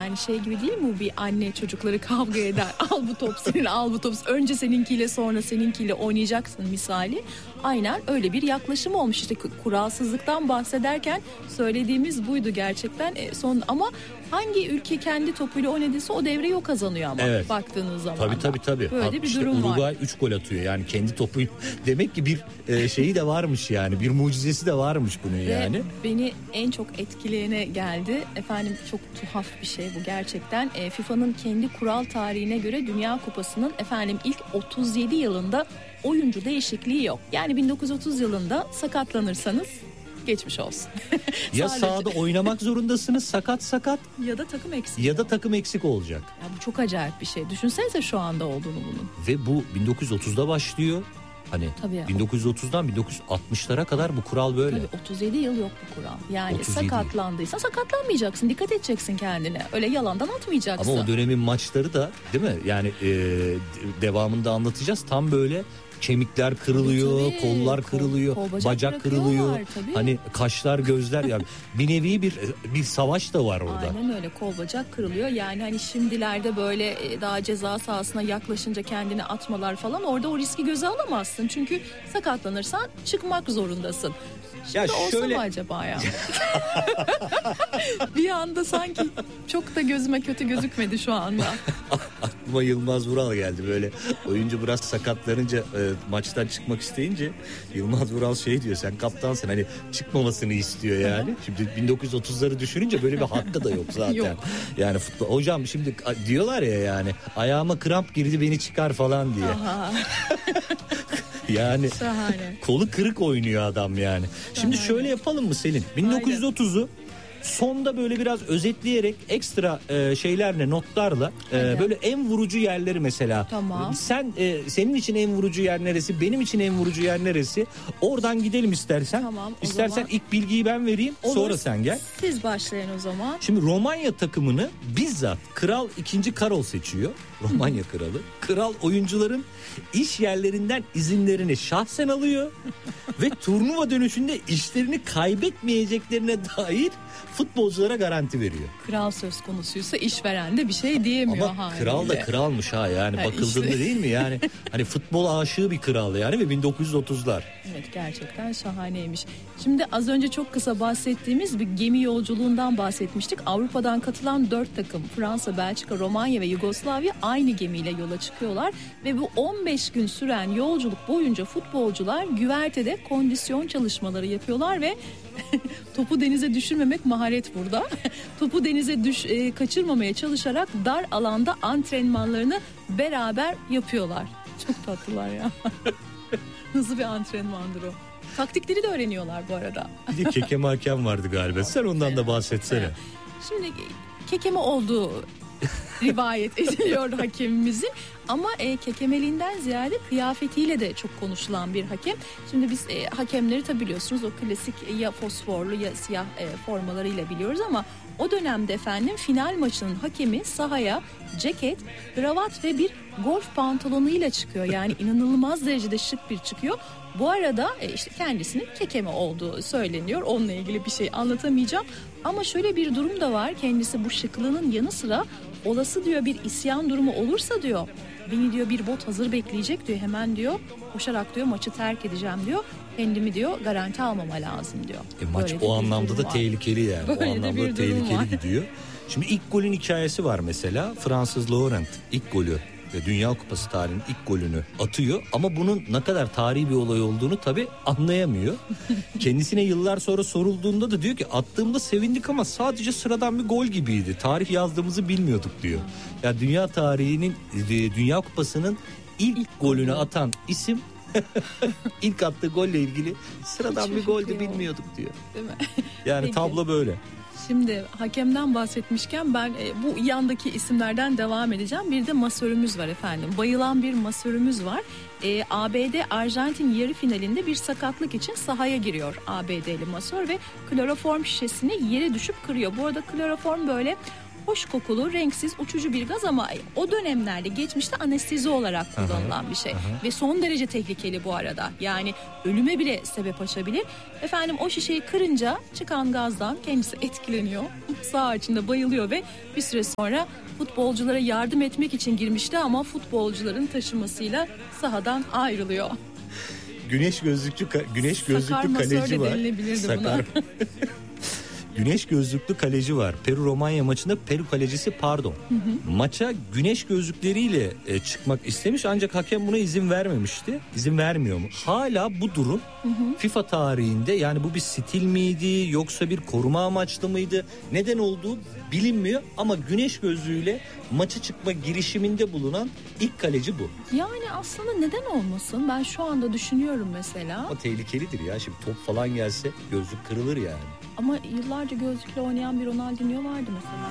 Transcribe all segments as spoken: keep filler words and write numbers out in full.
Yani şey gibi değil mi, bir anne çocukları kavga eder. Al bu top senin, al bu top. Önce seninkiyle sonra seninkiyle oynayacaksın misali. Aynen öyle bir yaklaşım olmuş. İşte kuralsızlıktan bahsederken söylediğimiz buydu gerçekten. E, son ama hangi ülke kendi topuyla oynadıysa o devreyi o kazanıyor ama evet. Baktığınız zaman. Tabii tabii tabii. Böyle ha, bir işte durum Uruguay var. üç gol atıyor yani kendi topuyla. Demek ki bir e, şeyi de varmış yani. Bir mucizesi de varmış bunun yani. Ve beni en çok etkileyene geldi. Efendim çok tuhaf bir şey bu gerçekten. E, FIFA'nın kendi kural tarihine göre Dünya Kupası'nın efendim ilk otuz yedi yılında oyuncu değişikliği yok. Yani bin dokuz yüz otuz yılında sakatlanırsanız geçmiş olsun. Ya Sadece... sahada oynamak zorundasınız sakat sakat. Ya da takım eksik. Ya da takım eksik olacak. Ya bu çok acayip bir şey. Düşünsenize şu anda olduğunu bunun. Ve bu bin dokuz yüz otuzda başlıyor. Hani Tabii. bin dokuz yüz otuzdan bin dokuz yüz altmışlara kadar bu kural böyle. Tabii otuz yedi yıl yok bu kural. Yani sakatlandıysan sakatlanmayacaksın. Dikkat edeceksin kendine. Öyle yalandan atmayacaksın. Ama o dönemin maçları da değil mi? Yani e, devamında anlatacağız. Tam böyle kemikler kırılıyor, tabii, tabii. kollar kırılıyor, kol, kol bacak kırılıyor. Tabii. Hani kaşlar, gözler yani bir nevi bir bir savaş da var orada. Aynen öyle, kol bacak kırılıyor. Yani hani şimdilerde böyle daha ceza sahasına yaklaşınca kendini atmalar falan, orada o riski göze alamazsın. Çünkü sakatlanırsan çıkmak zorundasın. Şimdi ya olsa şöyle... mı acaba ya? Bir anda sanki çok da gözüme kötü gözükmedi şu anda. Aklıma Yılmaz Vural geldi, böyle oyuncu biraz sakatlanınca e, maçtan çıkmak isteyince Yılmaz Vural şey diyor, sen kaptansın hani çıkmamasını istiyor yani. Şimdi bin dokuz yüz otuzları düşününce böyle bir hakkı da yok zaten. Yok. Yani futbol hocam şimdi diyorlar ya yani ayağıma kramp girdi beni çıkar falan diye. Yani şahane. Kolu kırık oynuyor adam yani. Şimdi şahane. Şöyle yapalım mı Selin? bin dokuz yüz otuzu sonda böyle biraz özetleyerek ekstra e, şeylerle, notlarla e, böyle en vurucu yerleri mesela. Tamam. Sen e, senin için en vurucu yer neresi? Benim için en vurucu yer neresi? Oradan gidelim istersen. Tamam, İstersen zaman... ilk bilgiyi ben vereyim. Olur, sonra sen gel. Siz başlayın o zaman. Şimdi Romanya takımını bizzat Kral ikinci. Karol seçiyor. Romanya kralı. Kral oyuncuların iş yerlerinden izinlerini şahsen alıyor ve turnuva dönüşünde işlerini kaybetmeyeceklerine dair futbolculara garanti veriyor. Kral söz konusuysa işveren de bir şey diyemiyor. Ama kral da kralmış ha yani ha, bakıldığında işte. Değil mi yani hani futbol aşığı bir kral yani ve bin dokuz yüz otuzlar. Evet, gerçekten şahaneymiş. Şimdi az önce çok kısa bahsettiğimiz bir gemi yolculuğundan bahsetmiştik. Avrupa'dan katılan dört takım, Fransa, Belçika, Romanya ve Yugoslavya aynı gemiyle yola çıkıyorlar ve bu on beş gün süren yolculuk boyunca futbolcular güvertede kondisyon çalışmaları yapıyorlar ve topu denize düşürmemek maharet burada. Topu denize düş, e, kaçırmamaya çalışarak dar alanda antrenmanlarını beraber yapıyorlar. Çok tatlılar ya. Nasıl bir antrenmandır o? Taktikleri de öğreniyorlar bu arada. Bir de kekeme hakem vardı galiba. Sen ondan da bahsetsene. Şimdi kekeme olduğu rivayet ediliyor hakemimizin. Ama e, kekemeliğinden ziyade kıyafetiyle de çok konuşulan bir hakem. Şimdi biz e, hakemleri tabi biliyorsunuz o klasik ya fosforlu ya siyah e, formalarıyla biliyoruz ama o dönemde efendim final maçının hakemi sahaya ceket, kravat ve bir golf pantolonuyla çıkıyor. Yani inanılmaz derecede şık bir çıkıyor. Bu arada e, işte kendisinin kekeme olduğu söyleniyor. Onunla ilgili bir şey anlatamayacağım. Ama şöyle bir durum da var. Kendisi bu şıklığının yanı sıra olası diyor bir isyan durumu olursa diyor, beni diyor bir bot hazır bekleyecek diyor, hemen diyor koşarak diyor maçı terk edeceğim diyor. Kendimi diyor garanti almama lazım diyor. E, maç o anlamda da var. Tehlikeli yani. Böyle o anlamda da tehlikeli var. Gidiyor. Şimdi ilk golün hikayesi var mesela. Fransız Laurent ilk golü ve Dünya Kupası tarihinin ilk golünü atıyor ama bunun ne kadar tarihi bir olay olduğunu tabii anlayamıyor. Kendisine yıllar sonra sorulduğunda da diyor ki attığımda sevindik ama sadece sıradan bir gol gibiydi. Tarih yazdığımızı bilmiyorduk diyor. Ya yani dünya tarihinin Dünya Kupası'nın ilk, ilk golünü golü. atan isim ilk attığı golle ilgili sıradan hiç bir goldü bilmiyorduk diyor. Değil mi? Yani peki. Tablo böyle. Şimdi hakemden bahsetmişken ben e, bu yandaki isimlerden devam edeceğim. Bir de masörümüz var efendim. Bayılan bir masörümüz var. E, A B D Arjantin yarı finalinde bir sakatlık için sahaya giriyor A B D'li masör ve kloroform şişesini yere düşüp kırıyor. Bu arada kloroform böyle hoş kokulu, renksiz, uçucu bir gaz ama o dönemlerde geçmişte anestezi olarak kullanılan aha, bir şey. Aha. Ve son derece tehlikeli bu arada. Yani ölüme bile sebep açabilir. Efendim o şişeyi kırınca çıkan gazdan kendisi etkileniyor. Sağ içinde bayılıyor ve bir süre sonra futbolculara yardım etmek için girmişti ama futbolcuların taşımasıyla sahadan ayrılıyor. Güneş gözlüklü güneş gözlüklü kaleci var. Sakar. Güneş gözlüklü kaleci var. Peru Romanya maçında Peru kalecisi pardon. Hı hı. Maça güneş gözlükleriyle e, çıkmak istemiş ancak hakem buna izin vermemişti. İzin vermiyor mu? Hala bu durum hı hı. FIFA tarihinde, yani bu bir stil miydi yoksa bir koruma amaçlı mıydı? Neden olduğu bilinmiyor ama güneş gözlüğüyle maça çıkma girişiminde bulunan ilk kaleci bu. Yani aslında neden olmasın? Ben şu anda düşünüyorum mesela. Ama tehlikelidir ya. Şimdi top falan gelse gözlük kırılır yani. Ama yıllarca gözlükle oynayan bir Ronaldinho vardı mesela.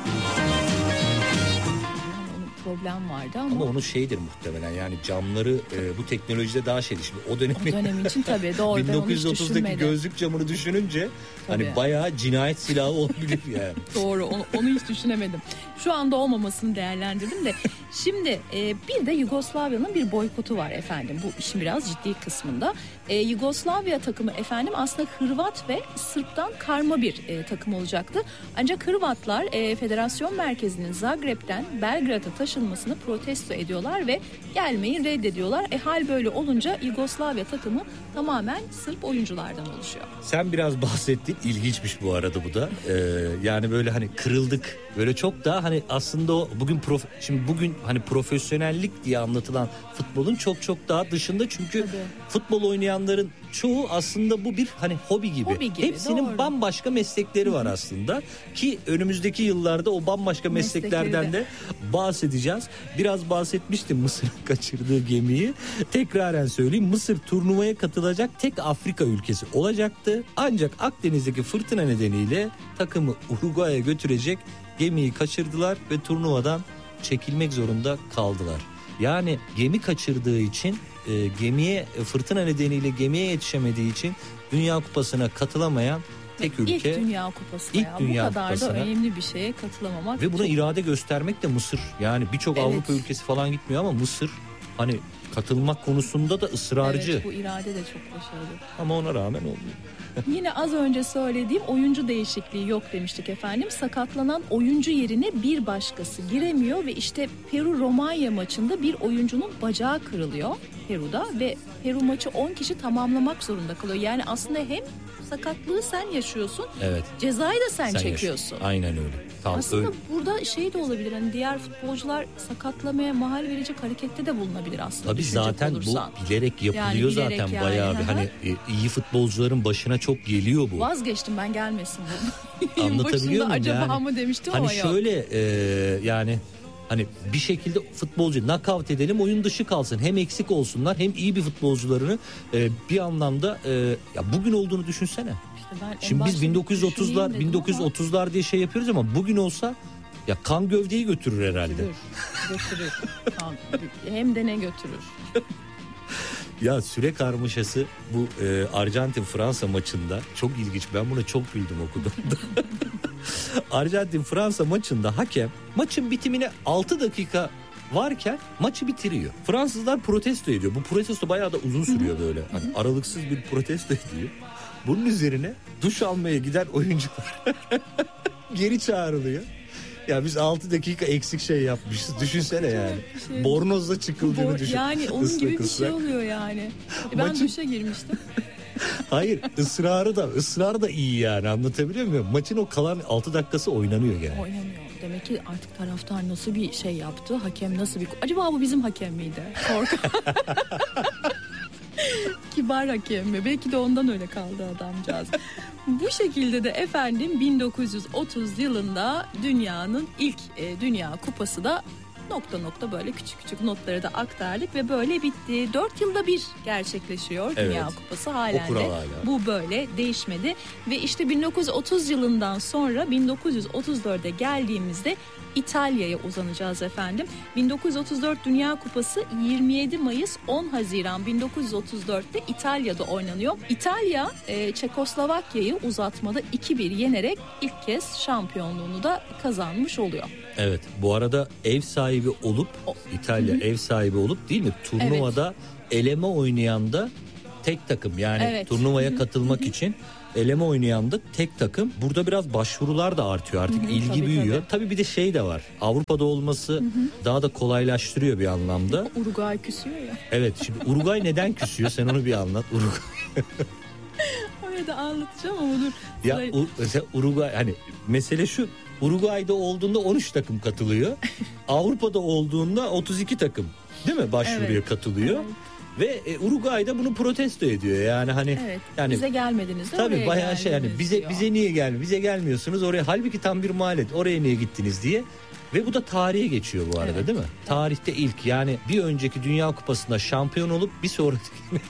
Yani onun problem vardı ama. Ama onun şeydir muhtemelen, yani camları e, bu teknolojide daha şeydi. Şimdi o dönem, o dönem için tabii doğru. bin dokuz yüz otuzdaki gözlük camını düşününce tabii. Hani bayağı cinayet silahı olabilir yani. Doğru, onu, onu hiç düşünemedim. Şu anda olmamasını değerlendirdim de. Şimdi e, bir de Yugoslavya'nın bir boykotu var efendim. Bu işin biraz ciddi kısmında. E, Yugoslavya takımı efendim aslında Hırvat ve Sırp'tan karma bir e, takım olacaktı. Ancak Hırvatlar e, federasyon merkezinin Zagreb'den Belgrad'a taşınmasını protesto ediyorlar ve gelmeyi reddediyorlar. E, hal böyle olunca Yugoslavya takımı tamamen Sırp oyunculardan oluşuyor. Sen biraz bahsettin, ilginçmiş bu arada bu da. Ee, yani böyle hani kırıldık. Böyle çok daha hani aslında o bugün prof, şimdi bugün hani profesyonellik diye anlatılan futbolun çok çok daha dışında, çünkü tabii. Futbol oynayanların çoğu aslında bu bir hani hobi gibi. Hobi gibi Hepsinin doğru. Bambaşka meslekleri var aslında ki önümüzdeki yıllarda o bambaşka mesleklerden de bahsedeceğiz. Biraz bahsetmiştim Mısır'ın kaçırdığı gemiyi. Tekraren söyleyeyim, Mısır turnuvaya katılacak tek Afrika ülkesi olacaktı. Ancak Akdeniz'deki fırtına nedeniyle takımı Uruguay'a götürecek gemiyi kaçırdılar ve turnuvadan çekilmek zorunda kaldılar. Yani gemi kaçırdığı için, e, gemiye fırtına nedeniyle gemiye yetişemediği için Dünya Kupası'na katılamayan tek ülke. İlk Dünya Kupası. İlk ya. Dünya Bu kadar Kupası'na. Da önemli bir şeye katılamamak. Ve buna çok... irade göstermek de Mısır. Yani birçok evet. Avrupa ülkesi falan gitmiyor ama Mısır hani katılmak konusunda da ısrarcı. Evet, bu irade de çok başarılı. Ama ona rağmen olmuyor. Yine az önce söylediğim oyuncu değişikliği yok demiştik efendim. Sakatlanan oyuncu yerine bir başkası giremiyor ve işte Peru-Romanya maçında bir oyuncunun bacağı kırılıyor Peru'da ve Peru maçı on kişi tamamlamak zorunda kalıyor. Yani aslında hem sakatlığı sen yaşıyorsun, evet. Cezayı da sen, sen çekiyorsun. Yaşıyorsun. Aynen öyle. Tam aslında öyle. Burada şey de olabilir, hani diğer futbolcular sakatlamaya mahal verecek harekette de bulunabilir aslında. Tabii zaten olursan. Bu bilerek yapılıyor yani bilerek zaten yani. Bayağı bir hani iyi futbolcuların başına çok geliyor bu. Vazgeçtim ben, gelmesin bu. Anlatabiliyor muyum acaba yani? mı demiştim hani ama yok. Hani şöyle e, yani hani bir şekilde futbolcu knockout edelim, oyun dışı kalsın. Hem eksik olsunlar hem iyi bir futbolcularını e, bir anlamda e, ya bugün olduğunu düşünsene. İşte şimdi biz bin dokuz yüz otuzlar bin dokuz yüz otuzlar diye şey yapıyoruz ama bugün olsa ya kan gövdeyi götürür herhalde. Götürür. götürür. Kan, hem de ne götürür. Ya süre karmaşası bu e, Arjantin-Fransa maçında çok ilginç. Ben buna çok güldüm okuduğumda. Arjantin-Fransa maçında hakem maçın bitimine altı dakika varken maçı bitiriyor. Fransızlar protesto ediyor. Bu protesto bayağı da uzun sürüyor böyle. Hani aralıksız bir protesto ediyor. Bunun üzerine duş almaya giden oyuncular geri çağrılıyor. Ya biz altı dakika eksik şey yapmışız. Düşünsene yani. Şey. Bornozla çıkıldığını Bor, düşün. Yani onun ıslak gibi bir ıslak. Şey oluyor yani. E ben Maçın... duşa girmiştim. Hayır, ısrarı da ısrarı da iyi yani, anlatabiliyor muyum? Maçın o kalan altı dakikası oynanıyor yani. Oynanıyor. Demek ki artık taraftar nasıl bir şey yaptı? Hakem nasıl bir... Acaba bu bizim hakem miydi? Korkan. Kibar hakem mi? Belki de ondan öyle kaldı adamcağız. Bu şekilde de efendim bin dokuz yüz otuz yılında dünyanın ilk e, Dünya Kupası da nokta nokta böyle küçük küçük notları da aktardık ve böyle bitti. Dört yılda bir gerçekleşiyor evet. Dünya Kupası halen de. Bu böyle değişmedi. Ve işte bin dokuz yüz otuz yılından sonra bin dokuz yüz otuz dörde geldiğimizde İtalya'ya uzanacağız efendim. bin dokuz yüz otuz dört Dünya Kupası yirmi yedi Mayıs on Haziran bin dokuz yüz otuz dörtte İtalya'da oynanıyor. İtalya e, Çekoslovakya'yı uzatmada iki bir yenerek ilk kez şampiyonluğunu da kazanmış oluyor. Evet, bu arada ev sahibi olup İtalya Hı-hı. ev sahibi olup değil mi? Turnuvada evet. eleme oynayan da tek takım yani evet. turnuvaya Hı-hı. katılmak Hı-hı. için eleme oynayan da tek takım. Burada biraz başvurular da artıyor artık. Hı-hı, ilgi tabii, büyüyor. Tabii. tabii bir de şey de var. Avrupa'da olması Hı-hı. daha da kolaylaştırıyor bir anlamda. Uruguay küsüyor ya. Evet, şimdi Uruguay neden küsüyor? Sen onu bir anlat. Uruguay. Oraya da anlatacağım ama dur. Ya U- mesela Uruguay hani mesele şu. Uruguay'da olduğunda on üç takım katılıyor. Avrupa'da olduğunda otuz iki takım değil mi başvuruya evet. katılıyor. Evet. Ve e, Uruguay'da bunu protesto ediyor. Yani hani evet, yani bize gelmediniz de tabii oraya bayağı şey yani bize diyor. bize niye gel bize gelmiyorsunuz oraya, halbuki tam bir mahalle, oraya niye gittiniz diye. Ve bu da tarihe geçiyor bu arada evet. değil mi? Evet. Tarihte ilk, yani bir önceki Dünya Kupası'nda şampiyon olup bir sonraki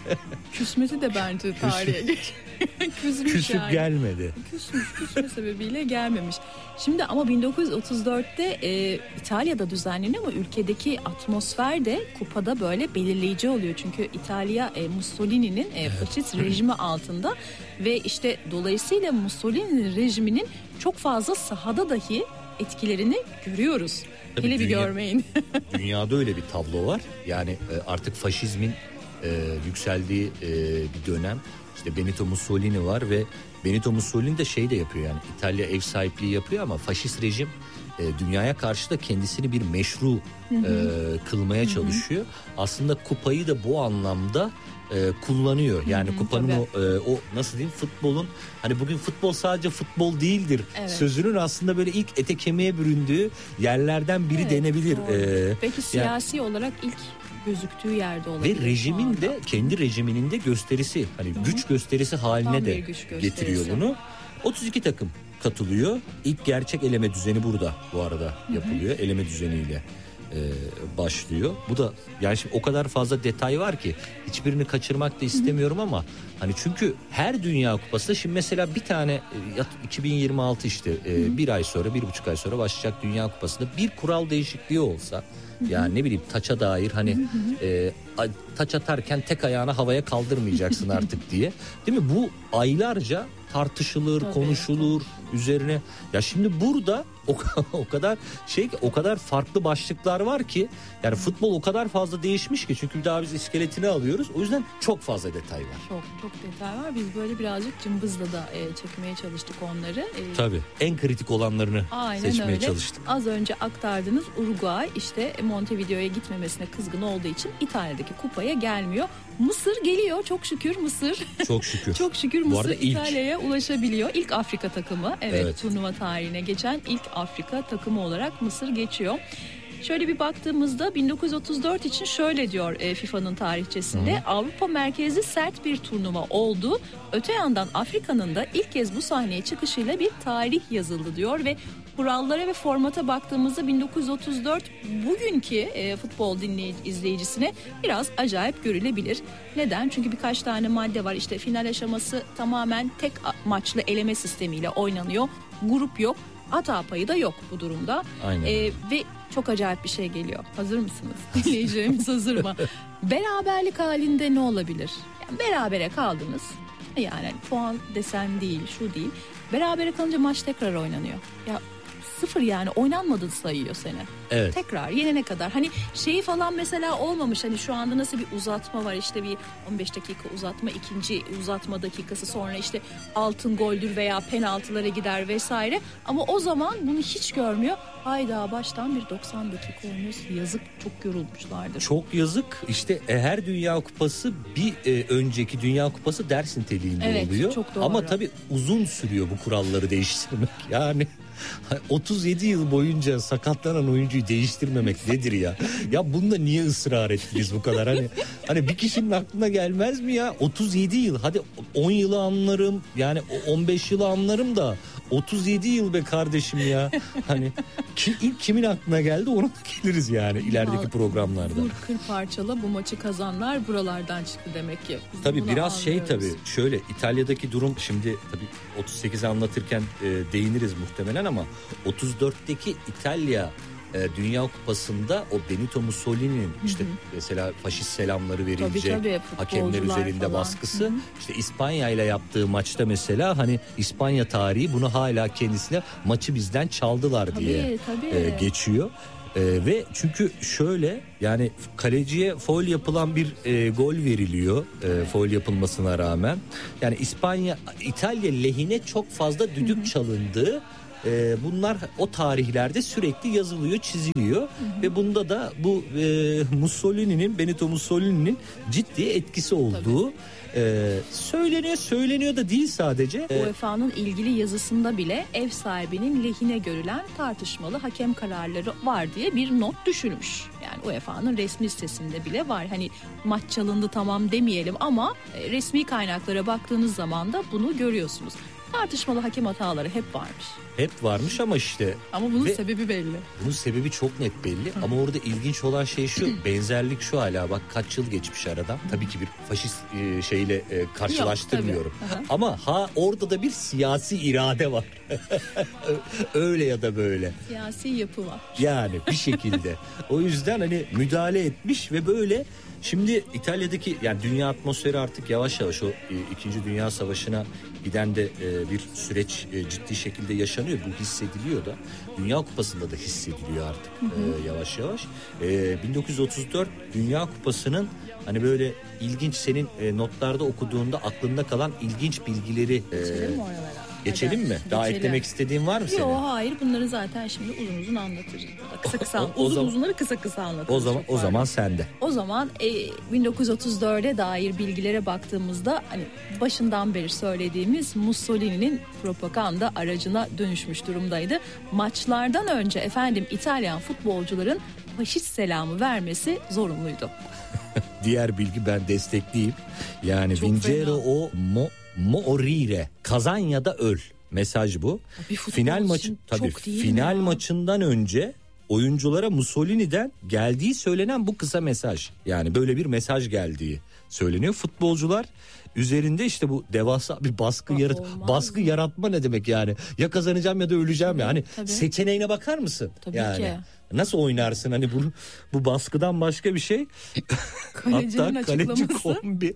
küsmesi de bence tarihe geçiyor. Küsmüş Küsüp yani. gelmedi. Küsmüş, küsme sebebiyle gelmemiş. Şimdi ama bin dokuz yüz otuz dörtte e, İtalya'da düzenleniyor ama ülkedeki atmosfer de kupada böyle belirleyici oluyor. Çünkü İtalya e, Mussolini'nin e, faşist rejimi altında ve işte dolayısıyla Mussolini rejiminin çok fazla sahada dahi etkilerini görüyoruz. Tabii hele bir dünya, görmeyin. Dünyada öyle bir tablo var. Yani artık faşizmin e, yükseldiği e, bir dönem. İşte Benito Mussolini var ve Benito Mussolini de şey de yapıyor, yani İtalya ev sahipliği yapıyor ama faşist rejim e, dünyaya karşı da kendisini bir meşru hı hı. E, kılmaya hı hı. çalışıyor. Aslında kupayı da bu anlamda e, kullanıyor. Yani hı-hı, kupanın o, e, o nasıl diyeyim, futbolun hani bugün futbol sadece futbol değildir evet. sözünün aslında böyle ilk ete kemiğe büründüğü yerlerden biri evet, denebilir. E, Peki siyasi yani, olarak ilk gözüktüğü yerde olabilir. Ve rejimin de kendi rejiminin de gösterisi, hani Hı-hı. güç gösterisi haline Tam de getiriyor bunu. otuz iki takım katılıyor. İlk gerçek eleme düzeni burada bu arada yapılıyor. Hı-hı. Eleme düzeniyle e, başlıyor. Bu da yani şimdi o kadar fazla detay var ki hiçbirini kaçırmak da istemiyorum Hı-hı. ama hani çünkü her Dünya Kupası, şimdi mesela bir tane iki bin yirmi altı işte e, bir ay sonra, bir buçuk ay sonra başlayacak Dünya Kupası'nda bir kural değişikliği olsa, yani ne bileyim taça dair hani e, taç atarken tek ayağını havaya kaldırmayacaksın artık diye, değil mi? Bu aylarca tartışılır, tabii, konuşulur tabii. üzerine. Ya şimdi burada o, o kadar şey ki, o kadar farklı başlıklar var ki, yani futbol o kadar fazla değişmiş ki, çünkü daha biz iskeletini alıyoruz. O yüzden çok fazla detay var. Çok çok detay var. Biz böyle birazcık cımbızla da e, çekmeye çalıştık onları. E, Tabii. En kritik olanlarını Aynen seçmeye öyle. çalıştık. Az önce aktardığınız Uruguay işte Montevideo'ya gitmemesine kızgın olduğu için İtalya'daki kupaya gelmiyor. Mısır geliyor, çok şükür Mısır. Çok şükür. çok şükür Mısır İtalya'ya ulaşabiliyor. İlk Afrika takımı. Evet, evet, turnuva tarihine geçen ilk Afrika takımı olarak Mısır geçiyor. Şöyle bir baktığımızda bin dokuz yüz otuz dört için şöyle diyor e, FIFA'nın tarihçesinde. Hı. Avrupa merkezli sert bir turnuva oldu. Öte yandan Afrika'nın da ilk kez bu sahneye çıkışıyla bir tarih yazıldı diyor ve kurallara ve formata baktığımızda bin dokuz yüz otuz dört bugünkü e, futbol dinleyici izleyicisine biraz acayip görülebilir. Neden? Çünkü birkaç tane madde var. İşte final aşaması tamamen tek maçlı eleme sistemiyle oynanıyor. Grup yok. Hata payı da yok bu durumda. Aynen. Ee, ve çok acayip bir şey geliyor. Hazır mısınız? Dinleyicilerimiz hazır mı? Beraberlik halinde ne olabilir? Yani berabere kaldınız. Yani puan desen değil, şu değil. Berabere kalınca maç tekrar oynanıyor. Ya sıfır, yani oynanmadı sayıyor seni. Evet. Tekrar yenene kadar. Hani şeyi falan mesela olmamış. Hani şu anda nasıl bir uzatma var, işte bir on beş dakika uzatma, ikinci uzatma dakikası, sonra işte altın goldür veya penaltılara gider vesaire. Ama o zaman bunu hiç görmüyor. Hayda, baştan bir doksan dakika oynuyoruz. Yazık, çok yorulmuşlardır. Çok yazık. İşte her Dünya Kupası bir e, önceki Dünya Kupası ders niteliğinde evet, oluyor. Çok doğru. Ama tabii uzun sürüyor bu kuralları değiştirmek. Yani otuz yedi yıl boyunca sakatlanan oyuncuyu değiştirmemek nedir ya? Ya bunda niye ısrar ettiniz bu kadar? Hani hani bir kişinin aklına gelmez mi ya? otuz yedi yıl, hadi on yılı anlarım, yani on beş yılı anlarım da otuz yedi yıl be kardeşim ya. Hani ki, ilk kimin aklına geldi ona geliriz yani ilerideki Al, programlarda. Vur kır parçala bu maçı kazanlar buralardan çıktı demek ki. Biz tabii biraz anlıyoruz. şey tabii şöyle, İtalya'daki durum şimdi tabii otuz sekizi anlatırken e, değiniriz muhtemelen ama otuz dörtteki İtalya e, Dünya Kupası'nda o Benito Mussolini'nin işte hı hı. mesela faşist selamları verilecek, tabii, tabii, hakemler üzerinde falan. Baskısı. Hı hı. İşte İspanya ile yaptığı maçta mesela hani İspanya tarihi bunu hala kendisine maçı bizden çaldılar tabii, diye tabii. E, geçiyor. Ee, ve çünkü şöyle yani kaleciye faul yapılan bir e, gol veriliyor e, faul yapılmasına rağmen. Yani İspanya İtalya lehine çok fazla düdük hı hı. çalındığı e, bunlar o tarihlerde sürekli yazılıyor, çiziliyor. Hı hı. Ve bunda da bu e, Mussolini'nin Benito Mussolini'nin ciddi etkisi olduğu tabii. Ee, söyleniyor söyleniyor da değil sadece. U E F A'nın ilgili yazısında bile ev sahibinin lehine görülen tartışmalı hakem kararları var diye bir not düşülmüş. Yani U E F A'nın resmi sitesinde bile var. Hani maç çalındı tamam demeyelim ama resmi kaynaklara baktığınız zaman da bunu görüyorsunuz. Tartışmalı hakem hataları hep varmış. Hep varmış ama işte. Ama bunun sebebi belli. Bunun sebebi çok net belli. Hı. Ama orada ilginç olan şey şu. Benzerlik şu hala. Bak kaç yıl geçmiş aradan. Tabii ki bir faşist e, şeyle e, karşılaştırmıyorum. Yok, ama ha orada da bir siyasi irade var. Öyle ya da böyle. Siyasi yapı var. Yani bir şekilde. O yüzden hani müdahale etmiş ve böyle. Şimdi İtalya'daki yani dünya atmosferi artık yavaş yavaş o e, İkinci Dünya Savaşı'na giden de e, bir süreç e, ciddi şekilde yaşanıyor. Bu hissediliyor da. Dünya Kupası'nda da hissediliyor artık hı hı. E, yavaş yavaş. E, bin dokuz yüz otuz dört Dünya Kupası'nın hani böyle ilginç senin e, notlarda okuduğunda aklında kalan ilginç bilgileri e, geçelim mi oralara? Geçelim mi? Daha geçelim. Eklemek istediğin var mı senin? Yok hayır bunları zaten şimdi uzun uzun anlatırız. Kısa kısa o, o uzun zaman, uzunları kısa kısa anlatırız. O zaman o zaman sende. O zaman e, bin dokuz yüz otuz dörde dair bilgilere baktığımızda hani başından beri söylediğimiz Mussolini'nin propaganda aracına dönüşmüş durumdaydı. Maçlardan önce efendim İtalyan futbolcuların faşist selamı vermesi zorunluydu. Diğer bilgi ben destekleyeyim. Yani Vincero o mo morire, kazan ya da öl. Mesaj bu. Final maçı tabii final ya. Maçından önce oyunculara Mussolini'den geldiği söylenen bu kısa mesaj. Yani böyle bir mesaj geldiği söyleniyor. Futbolcular üzerinde işte bu devasa bir baskı Aa, yarat baskı mı? yaratma ne demek yani? Ya kazanacağım ya da öleceğim tabii, yani. Tabii. Seçeneğine bakar mısın? Tabii yani. ki. Nasıl oynarsın hani bu bu baskıdan başka bir şey? Hatta kaleci kombi.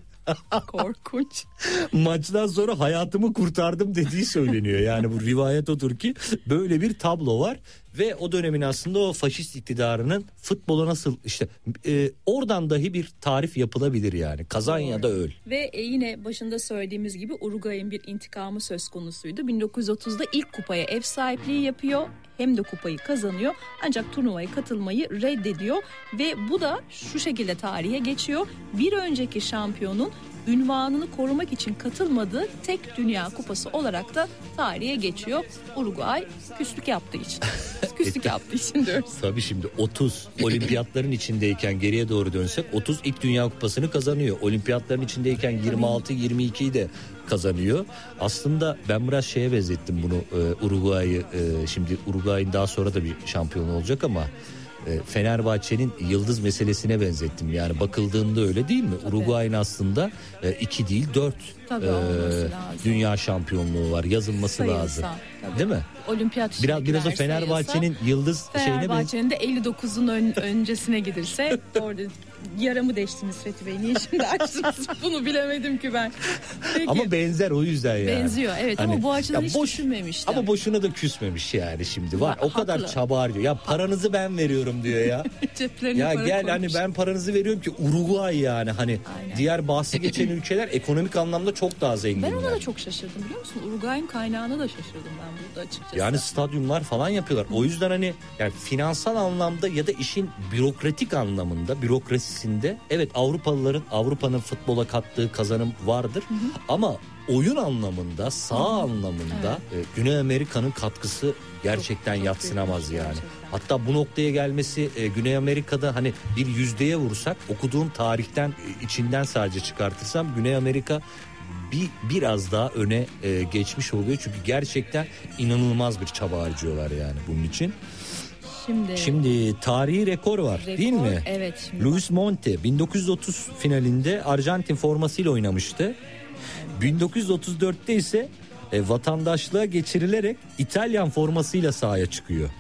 Korkunç. Maçtan sonra hayatımı kurtardım dediği söyleniyor. Yani bu rivayet odur ki böyle bir tablo var ve o dönemin aslında o faşist iktidarının futbola nasıl işte e, oradan dahi bir tarif yapılabilir yani. Kazan Doğru. ya da öl. Ve e, yine başında söylediğimiz gibi Uruguay'ın bir intikamı söz konusuydu. bin dokuz yüz otuzda ilk kupaya ev sahipliği yapıyor. Hem de kupayı kazanıyor ancak turnuvaya katılmayı reddediyor ve bu da şu şekilde tarihe geçiyor. Bir önceki şampiyonun ünvanını korumak için katılmadığı tek Dünya Kupası olarak da tarihe geçiyor. Uruguay küslük yaptığı için. Küslük yaptığı için diyoruz. Tabii şimdi otuz olimpiyatların içindeyken geriye doğru dönsek otuz ilk Dünya Kupası'nı kazanıyor. Olimpiyatların içindeyken yirmi altı yirmi ikiyi de kazanıyor. Aslında ben biraz şeye benzettim bunu e, Uruguay'ı. E, şimdi Uruguay'ın daha sonra da bir şampiyon olacak ama e, Fenerbahçe'nin yıldız meselesine benzettim. Yani bakıldığında öyle değil mi? Tabii. Uruguay'ın aslında e, iki değil dört e, dünya şampiyonluğu var. Yazılması Sayılsa, lazım. Tabii. Değil mi? Olimpiyat biraz biraz o Fenerbahçe'nin yıldız Fenerbahçe'nin de elli dokuzun ön, öncesine gidilse orada yaramı deştiniz Fethi Bey. Niye şimdi açtınız? Bunu bilemedim ki ben. Peki. Ama benzer o yüzden yani. Benziyor evet hani, ama bu açıdan hiç boş, düşünmemiştim. Ama boşuna da küsmemiş yani şimdi var. Ya, o haklı. kadar çaba harcıyor. Ya paranızı ben veriyorum diyor ya. Ya gel koymuş. Hani ben paranızı veriyorum ki Uruguay yani hani Aynen. diğer bahsi geçen ülkeler ekonomik anlamda çok daha zenginler. Ben ona da çok şaşırdım biliyor musun? Uruguay'ın kaynağına da şaşırdım ben burada açıkçası. Yani stadyumlar falan yapıyorlar. O yüzden hani yani finansal anlamda ya da işin bürokratik anlamında, bürokrasisinde evet Avrupalıların Avrupa'nın futbola kattığı kazanım vardır. Hı hı. Ama oyun anlamında, sağ hı. anlamında evet. e, Güney Amerika'nın katkısı gerçekten çok, çok yadsınamaz yani. Gerçekten. Hatta bu noktaya gelmesi e, Güney Amerika'da hani bir yüzdeye vursak okuduğum tarihten e, içinden sadece çıkartırsam Güney Amerika bir biraz daha öne e, geçmiş oluyor. Çünkü gerçekten inanılmaz bir çaba harcıyorlar yani bunun için. Şimdi, şimdi tarihi rekor var rekor, değil mi? Evet. Şimdi Luis Monte bin dokuz yüz otuz finalinde Arjantin formasıyla oynamıştı. Evet. bin dokuz yüz otuz dörtte ise e, vatandaşlığa geçirilerek İtalyan formasıyla sahaya çıkıyor.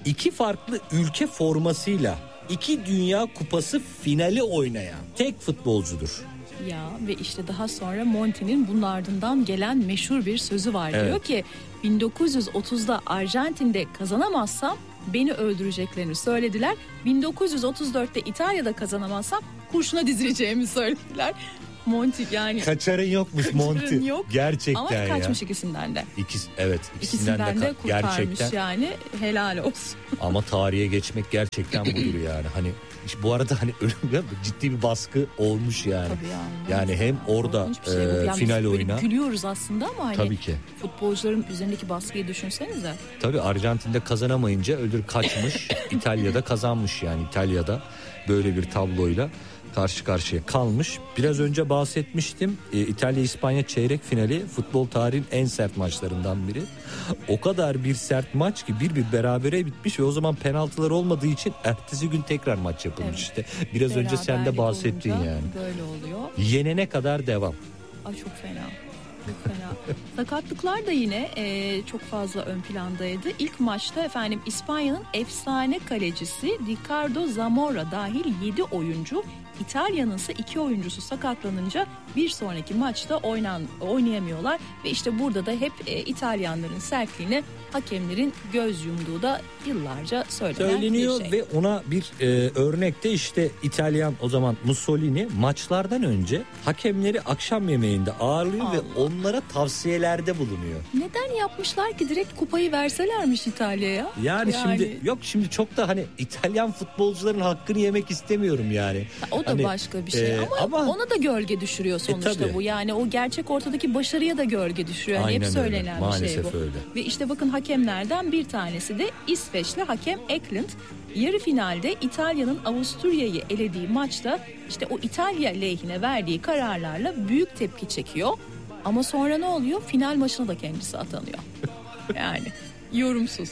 iki farklı ülke formasıyla iki Dünya Kupası finali oynayan tek futbolcudur. Ya ve işte daha sonra Monti'nin bunun ardından gelen meşhur bir sözü var. Evet. Diyor ki bin dokuz yüz otuzda Arjantin'de kazanamazsam beni öldüreceklerini söylediler. bin dokuz yüz otuz dörtte İtalya'da kazanamazsam kurşuna dizileceğimi söylediler. Monti yani. Kaçarın yokmuş Monti. Yok. Gerçekten ama ya. Ama kaçmış ikisinden de. İkisi, evet ikisinden, ikisinden de, de kurtarmış gerçekten. Yani helal olsun. Ama tarihe geçmek gerçekten budur yani. Hani işte bu arada hani ölüm ciddi bir baskı olmuş yani. Tabii yani. Yani hem orada şey e, yani final oyuna. Gülüyoruz aslında ama hani tabii ki. Futbolcuların üzerindeki baskıyı düşünsenize. Tabii Arjantin'de kazanamayınca ödül kaçmış. İtalya'da kazanmış yani. İtalya'da böyle bir tabloyla karşı karşıya kalmış. Biraz önce bahsetmiştim. E, İtalya-İspanya çeyrek finali futbol tarihinin en sert maçlarından biri. O kadar bir sert maç ki bir bir berabere bitmiş ve o zaman penaltılar olmadığı için ertesi gün tekrar maç yapılmış evet. işte. Biraz beraberlik önce sen de bahsettin yani. Böyle oluyor. Yenene kadar devam. Ay çok fena. Çok fena. Sakatlıklar da yine e, çok fazla ön plandaydı. İlk maçta efendim İspanya'nın efsane kalecisi Ricardo Zamora dahil yedi oyuncu, İtalya'nın ise iki oyuncusu sakatlanınca bir sonraki maçta oynan, oynayamıyorlar ve işte burada da hep e, İtalyanların sertliğine hakemlerin göz yumduğu da yıllarca söylenen söyleniyor bir şey. Ve ona bir e, örnekte işte İtalyan o zaman Mussolini maçlardan önce hakemleri akşam yemeğinde ağırlıyor Allah. Ve onlara tavsiyelerde bulunuyor. Neden yapmışlar ki direkt kupayı verselermiş İtalya'ya? Yani, yani şimdi yok şimdi çok da hani İtalyan futbolcuların hakkını yemek istemiyorum yani. O da hani, başka bir şey e, ama, ama ona da gölge düşürüyor sonuçta e, bu. Yani o gerçek ortadaki başarıya da gölge düşürüyor. Yani hep söylenen öyle. Bir şey bu. Öyle. Ve işte bakın hakemlerden bir tanesi de İsveçli hakem Eklund. Yarı finalde İtalya'nın Avusturya'yı elediği maçta işte o İtalya lehine verdiği kararlarla büyük tepki çekiyor. Ama sonra ne oluyor? Final maçına da kendisi atanıyor. Yani yorumsuz.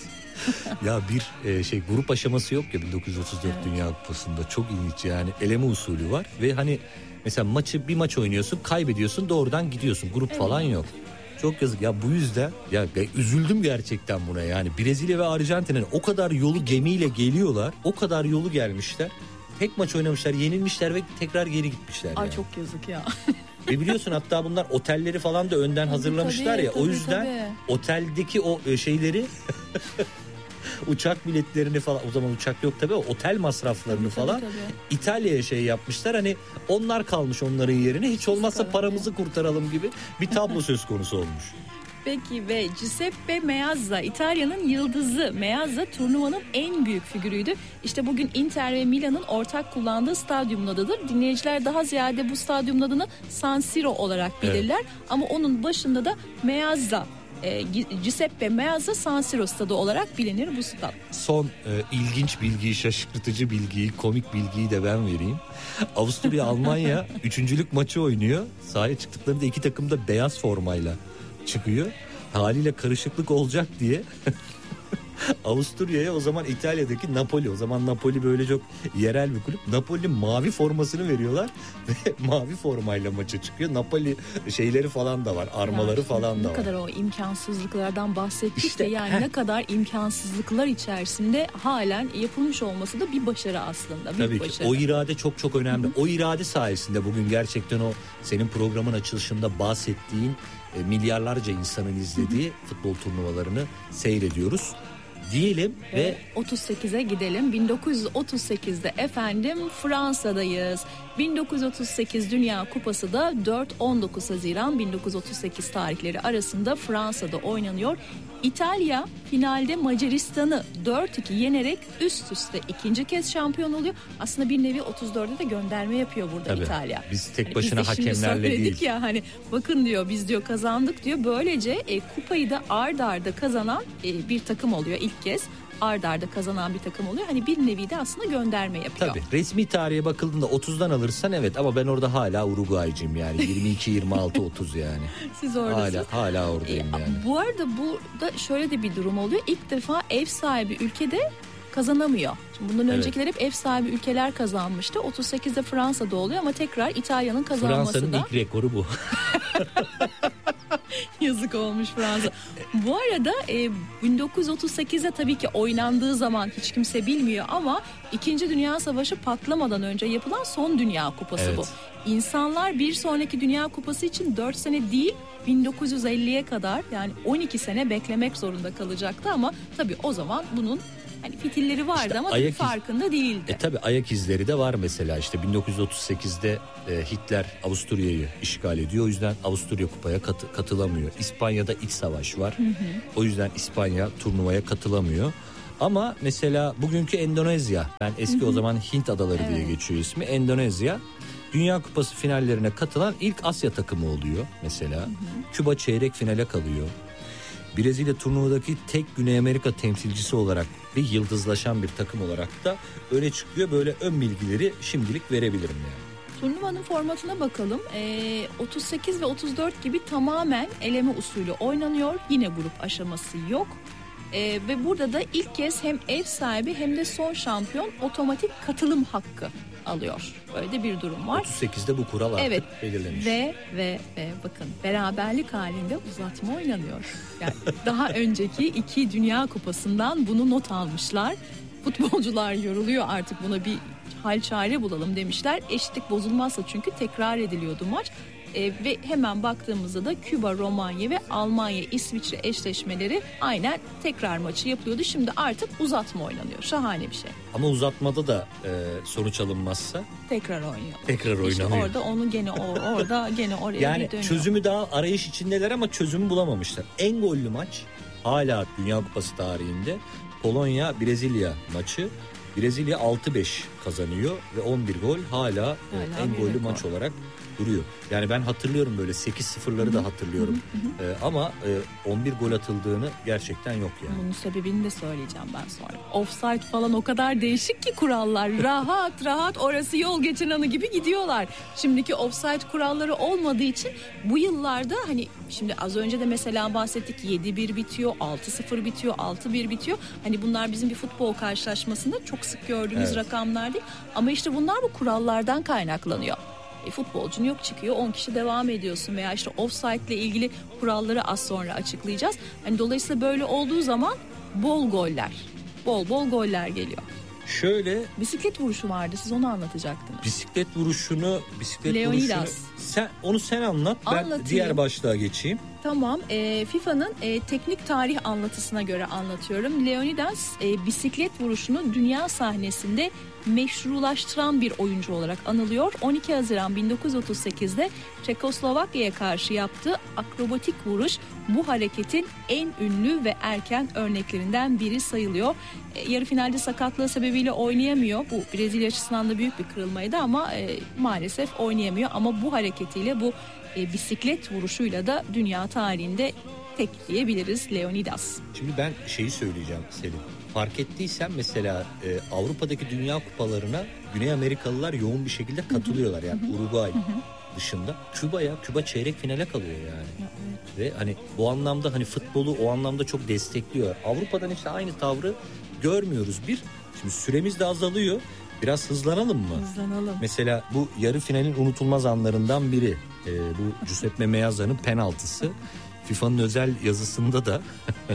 Ya bir e, şey grup aşaması yok ya bin dokuz yüz otuz dört evet. Dünya Kupası'nda çok ilginç yani eleme usulü var ve hani mesela maçı bir maç oynuyorsun kaybediyorsun doğrudan gidiyorsun grup evet. falan yok. Çok yazık ya bu yüzden ya üzüldüm gerçekten buna yani Brezilya ve Arjantin'in o kadar yolu gemiyle geliyorlar o kadar yolu gelmişler tek maç oynamışlar yenilmişler ve tekrar geri gitmişler. Ay yani. Çok yazık ya. Ve biliyorsun hatta bunlar otelleri falan da önden hazırlamışlar tabii, ya tabii, o yüzden tabii. Oteldeki o şeyleri uçak biletlerini falan o zaman uçak yok tabii otel masraflarını tabii, falan tabii, tabii. İtalya'ya şey yapmışlar hani onlar kalmış onların yerine hiç olmazsa paramızı kurtaralım gibi bir tablo söz konusu olmuş. Peki ve Giuseppe Meazza İtalya'nın yıldızı. Meazza turnuvanın en büyük figürüydü. İşte bugün Inter ve Milan'ın ortak kullandığı stadyumun adıdır. Dinleyiciler daha ziyade bu stadyumun adını San Siro olarak bilirler. Evet. Ama onun başında da Meazza e, Giuseppe Meazza San Siro stadı olarak bilinir bu stat. Son e, ilginç bilgiyi, şaşırtıcı bilgiyi, komik bilgiyi de ben vereyim. Avusturya Almanya üçüncülük maçı oynuyor. Sahaya çıktıklarında iki takım da beyaz formayla çıkıyor. Haliyle karışıklık olacak diye Avusturya'ya o zaman İtalya'daki Napoli, o zaman Napoli böyle çok yerel bir kulüp. Napoli'nin mavi formasını veriyorlar ve mavi formayla maça çıkıyor. Napoli şeyleri falan da var, armaları ya, falan da ne var. Ne kadar o imkansızlıklardan bahsettik işte, de yani heh. ne kadar imkansızlıklar içerisinde halen yapılmış olması da bir başarı aslında. Bir Tabii başarı. ki o irade çok çok önemli. O irade sayesinde bugün gerçekten o senin programın açılışında bahsettiğin e, milyarlarca insanın izlediği futbol turnuvalarını seyrediyoruz. Diyelim ve, ve otuz sekize gidelim. bin dokuz yüz otuz sekizde efendim Fransa'dayız. bin dokuz yüz otuz sekiz Dünya Kupası da dört on dokuz Haziran bin dokuz yüz otuz sekiz tarihleri arasında Fransa'da oynanıyor. İtalya finalde Macaristan'ı dört iki yenerek üst üste ikinci kez şampiyon oluyor. Aslında bir nevi otuz dörde de gönderme yapıyor burada Tabii, İtalya. Biz tek başına hani hakemlerle değil. Ya hani bakın diyor biz diyor kazandık diyor. Böylece e, kupayı da ard arda kazanan e, bir takım oluyor ilk kez. Ard arda kazanan bir takım oluyor. Hani bir nevi de aslında gönderme yapıyor. Tabii resmi tarihe bakıldığında otuzdan alırsan evet ama ben orada hala Uruguay'cıyım yani yirmi iki yirmi altı otuz yani. Siz oradasınız. Hala, hala oradayım ee, yani. Bu arada burada şöyle de bir durum oluyor. İlk defa ev sahibi ülkede kazanamıyor. Şimdi bundan evet. öncekiler hep ev sahibi ülkeler kazanmıştı. otuz sekizde Fransa'da oluyor ama tekrar İtalya'nın kazanması Fransa'nın da. Fransa'nın ilk rekoru bu. Yazık olmuş Fransa. Bu arada e, bin dokuz yüz otuz sekizde tabii ki oynandığı zaman hiç kimse bilmiyor ama İkinci Dünya Savaşı patlamadan önce yapılan son Dünya Kupası evet. bu. İnsanlar bir sonraki Dünya Kupası için dört sene değil bin dokuz yüz elliye kadar yani on iki sene beklemek zorunda kalacaktı ama tabii o zaman bunun hani fitilleri vardı işte ama ayak farkında iz... değildi. E tabii ayak izleri de var mesela işte bin dokuz yüz otuz sekizde e, Hitler Avusturya'yı işgal ediyor. O yüzden Avusturya kupaya katı, katılamıyor. İspanya'da iç savaş var. Hı hı. O yüzden İspanya turnuvaya katılamıyor. Ama mesela bugünkü Endonezya, yani eski hı hı. o zaman Hint adaları evet. diye geçiyor ismi. Endonezya Dünya Kupası finallerine katılan ilk Asya takımı oluyor mesela. Hı hı. Küba çeyrek finale kalıyor. Brezilya turnuvadaki tek Güney Amerika temsilcisi olarak ve yıldızlaşan bir takım olarak da öne çıkıyor. Böyle ön bilgileri şimdilik verebilirim yani. Turnuvanın formatına bakalım. Ee, otuz sekiz ve otuz dört gibi tamamen eleme usulü oynanıyor. Yine grup aşaması yok. Ee, ve burada da ilk kez hem ev sahibi hem de son şampiyon otomatik katılım hakkı alıyor. Böyle de bir durum var. otuz sekizde bu kural artık evet. belirlenmiş. Ve ve ve bakın beraberlik halinde uzatma oynanıyor. Yani daha önceki iki Dünya Kupası'ndan bunu not almışlar. Futbolcular yoruluyor artık buna bir hal çare bulalım demişler. Eşitlik bozulmazsa çünkü tekrar ediliyordu maç. Ee, ve hemen baktığımızda da Küba, Romanya ve Almanya, İsviçre eşleşmeleri aynen tekrar maçı yapılıyordu. Şimdi artık uzatma oynanıyor. Şahane bir şey. Ama uzatmada da e, sonuç alınmazsa tekrar oynuyor. Tekrar oynanıyor. İşte orada onu gene o, orada gene oraya yani dönüyor. Çözümü daha arayış içindeler ama çözümü bulamamışlar. En gollü maç hala Dünya Kupası tarihinde Polonya Brezilya maçı. Brezilya altı beş kazanıyor ve on bir gol hala, hala en gollü maç gol. olarak duruyor. Yani ben hatırlıyorum böyle sekiz sıfırları da hatırlıyorum. Hı hı. Ee, ama e, on bir gol atıldığını gerçekten yok yani. Bunun sebebini de söyleyeceğim ben sonra. Offside falan o kadar değişik ki kurallar. rahat rahat orası yol geçen anı gibi gidiyorlar. Şimdiki offside kuralları olmadığı için bu yıllarda hani şimdi az önce de mesela bahsettik yedi bir bitiyor, altı sıfır bitiyor, altı bir bitiyor. Hani bunlar bizim bir futbol karşılaşmasında çok sık gördüğümüz evet. rakamlar değil. Ama işte bunlar bu kurallardan kaynaklanıyor. E, futbolcun yok çıkıyor on kişi devam ediyorsun veya işte offside ile ilgili kuralları az sonra açıklayacağız. Hani dolayısıyla böyle olduğu zaman bol goller, bol bol goller geliyor. Şöyle bisiklet vuruşu vardı siz onu anlatacaktınız. Bisiklet vuruşunu, bisiklet Leonidas. vuruşunu sen onu sen anlat. Anlatayım. Ben diğer başlığa geçeyim. Tamam. E, FIFA'nın e, teknik tarih anlatısına göre anlatıyorum. Leonidas e, bisiklet vuruşunu dünya sahnesinde meşrulaştıran bir oyuncu olarak anılıyor. on iki Haziran bin dokuz yüz otuz sekizde Çekoslovakya'ya karşı yaptığı akrobatik vuruş bu hareketin en ünlü ve erken örneklerinden biri sayılıyor. E, yarı finalde sakatlığı sebebiyle oynayamıyor. Bu Brezilya açısından da büyük bir kırılmaydı ama e, maalesef oynayamıyor. Ama bu hareketiyle bu e, bisiklet vuruşuyla da dünya tarihinde tek diyebiliriz Leonidas. Şimdi ben şeyi söyleyeceğim Selin. Fark ettiysen mesela e, Avrupa'daki dünya kupalarına Güney Amerikalılar yoğun bir şekilde katılıyorlar. Yani Uruguay dışında. Küba'ya, Küba çeyrek finale kalıyor yani. Evet. Ve hani bu anlamda hani futbolu o anlamda çok destekliyor. Avrupa'dan işte aynı tavrı görmüyoruz. Bir, şimdi süremiz de azalıyor. Biraz hızlanalım mı? Hızlanalım. Mesela bu yarı finalin unutulmaz anlarından biri. E, bu Giuseppe Meazza'nın penaltısı. FIFA'nın özel yazısında da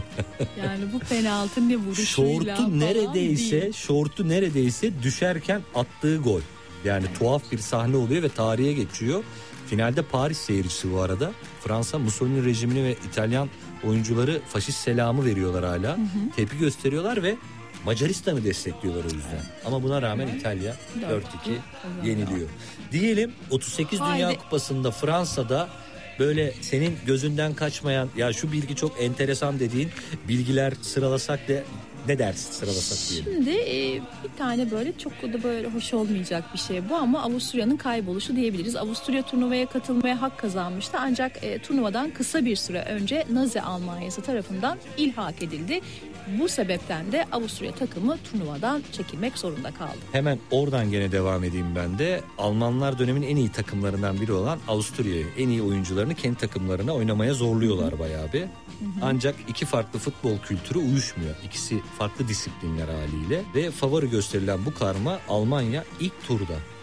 yani bu penaltı ne vuruşuyla şortu neredeyse değil. şortu neredeyse düşerken attığı gol. Yani evet. tuhaf bir sahne oluyor ve tarihe geçiyor. Finalde Paris seyircisi bu arada. Fransa Mussolini rejimini ve İtalyan oyuncuları faşist selamı veriyorlar hala. Hı hı. Tepki gösteriyorlar ve Macaristan'ı destekliyorlar o yüzden. Evet. Ama buna rağmen evet. İtalya dört iki yeniliyor. Diyelim otuz sekiz Haydi. Dünya Kupası'nda Fransa'da böyle senin gözünden kaçmayan ya şu bilgi çok enteresan dediğin bilgiler sıralasak da ne dersin sıralasak diyelim. Şimdi e, bir tane böyle çok da böyle hoş olmayacak bir şey bu ama Avusturya'nın kayboluşu diyebiliriz. Avusturya turnuvaya katılmaya hak kazanmıştı ancak e, turnuvadan kısa bir süre önce Nazi Almanyası tarafından ilhak edildi. Bu sebepten de Avusturya takımı turnuvadan çekilmek zorunda kaldı. Hemen oradan gene devam edeyim ben de. Almanlar dönemin en iyi takımlarından biri olan Avusturya'yı, en iyi oyuncularını kendi takımlarına oynamaya zorluyorlar bayağı bir. Hı hı. Ancak iki farklı futbol kültürü uyuşmuyor. İkisi farklı disiplinler haliyle ve favori gösterilen bu karma Almanya ilk turda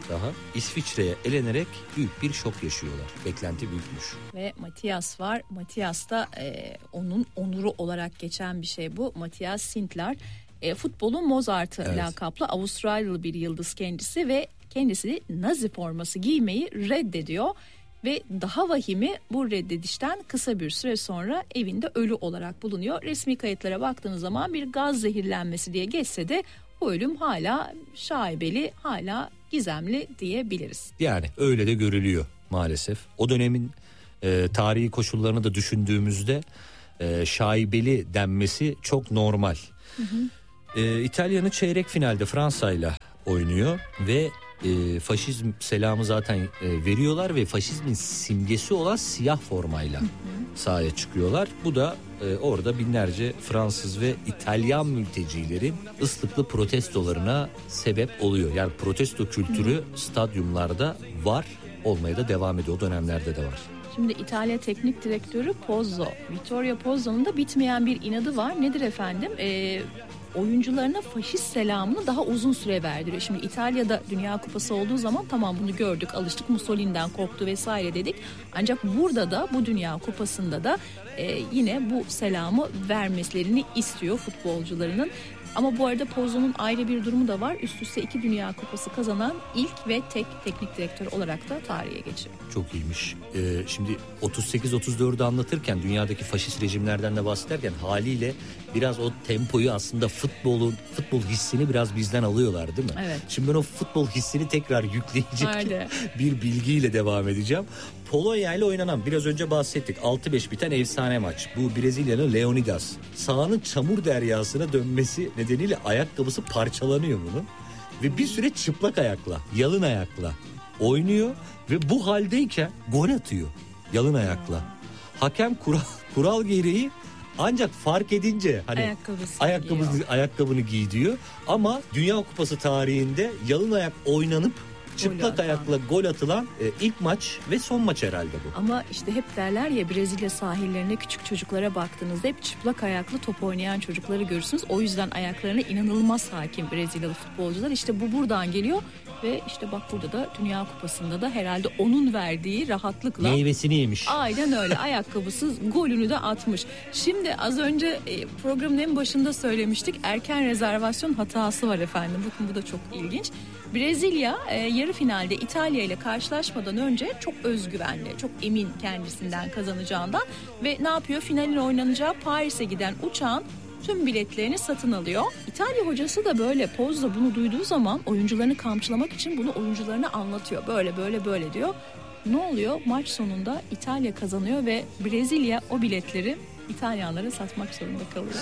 daha İsviçre'ye elenerek büyük bir şok yaşıyorlar. Beklenti büyükmüş. Ve Matias var. Matias da e, onun onuru olarak geçen bir şey bu. Matias Sindler. E, futbolun Mozart'ı evet. lakaplı Avustralyalı bir yıldız kendisi ve kendisi Nazi forması giymeyi reddediyor. Ve daha vahimi bu reddedişten kısa bir süre sonra evinde ölü olarak bulunuyor. Resmi kayıtlara baktığınız zaman bir gaz zehirlenmesi diye geçse de bu ölüm hala şaibeli, hala gizemli diyebiliriz. Yani öyle de görülüyor maalesef. O dönemin e, tarihi koşullarını da düşündüğümüzde e, şaibeli denmesi çok normal. Hı hı. E, İtalya'nın çeyrek finalde Fransa'yla oynuyor ve e, faşizm selamı zaten e, veriyorlar ve faşizmin simgesi olan siyah formayla hı hı. sahaya çıkıyorlar. Bu da e, orada binlerce Fransız ve İtalyan mültecilerin ıslıklı protestolarına sebep oluyor. Yani protesto kültürü hı. stadyumlarda var, olmaya da devam ediyor. O dönemlerde de var. Şimdi İtalya Teknik Direktörü Pozzo, Vittorio Pozzo'nun da bitmeyen bir inadı var. Nedir efendim? Eee oyuncularına faşist selamını daha uzun süre verdiriyor. Şimdi İtalya'da Dünya Kupası olduğu zaman tamam bunu gördük, alıştık, Mussolini'den korktu vesaire dedik. Ancak burada da bu Dünya Kupası'nda da e, yine bu selamı vermelerini istiyor futbolcularının. Ama bu arada Pozzo'nun ayrı bir durumu da var. Üst üste iki Dünya Kupası kazanan ilk ve tek teknik direktör olarak da tarihe geçiyor. Çok iyiymiş. Ee, şimdi otuz sekiz otuz dördü anlatırken, dünyadaki faşist rejimlerden de bahsederken haliyle biraz o tempoyu, aslında futbolun futbol hissini biraz bizden alıyorlar değil mi? Evet. Şimdi ben o futbol hissini tekrar yükleyecek Öyle. bir bilgiyle devam edeceğim. Polonya ile oynanan, biraz önce bahsettik, altı beş biten efsane maç. Bu Brezilya'nın Leonidas. Sahanın çamur deryasına dönmesi nedeniyle ayakkabısı parçalanıyor bunun. Ve bir süre çıplak ayakla, yalın ayakla oynuyor ve bu haldeyken gol atıyor yalın ayakla. Hakem kural, kural gereği ancak fark edince hani ayakkabısı ayakkabını, ayakkabını giy diyor. Ama Dünya Kupası tarihinde yalın ayak oynanıp çıplak ayakla gol atılan e, ilk maç ve son maç herhalde bu. Ama işte hep derler ya, Brezilya sahillerine küçük çocuklara baktığınızda hep çıplak ayaklı top oynayan çocukları görürsünüz. O yüzden ayaklarına inanılmaz hakim Brezilyalı futbolcular. İşte bu buradan geliyor ve işte bak burada da Dünya Kupası'nda da herhalde onun verdiği rahatlıkla meyvesini yemiş. Aynen öyle, ayakkabısız golünü de atmış. Şimdi az önce e, programın en başında söylemiştik, erken rezervasyon hatası var efendim. Bakın bu da çok ilginç. Brezilya e, yarı finalde İtalya ile karşılaşmadan önce çok özgüvenli, çok emin kendisinden kazanacağından ve ne yapıyor? Finalin oynanacağı Paris'e giden uçağın tüm biletlerini satın alıyor. İtalya hocası da böyle, Pozzo bunu duyduğu zaman oyuncularını kamçılamak için bunu oyuncularına anlatıyor. Böyle böyle böyle diyor. Ne oluyor? Maç sonunda İtalya kazanıyor ve Brezilya o biletleri İtalyanlara satmak zorunda kalıyor.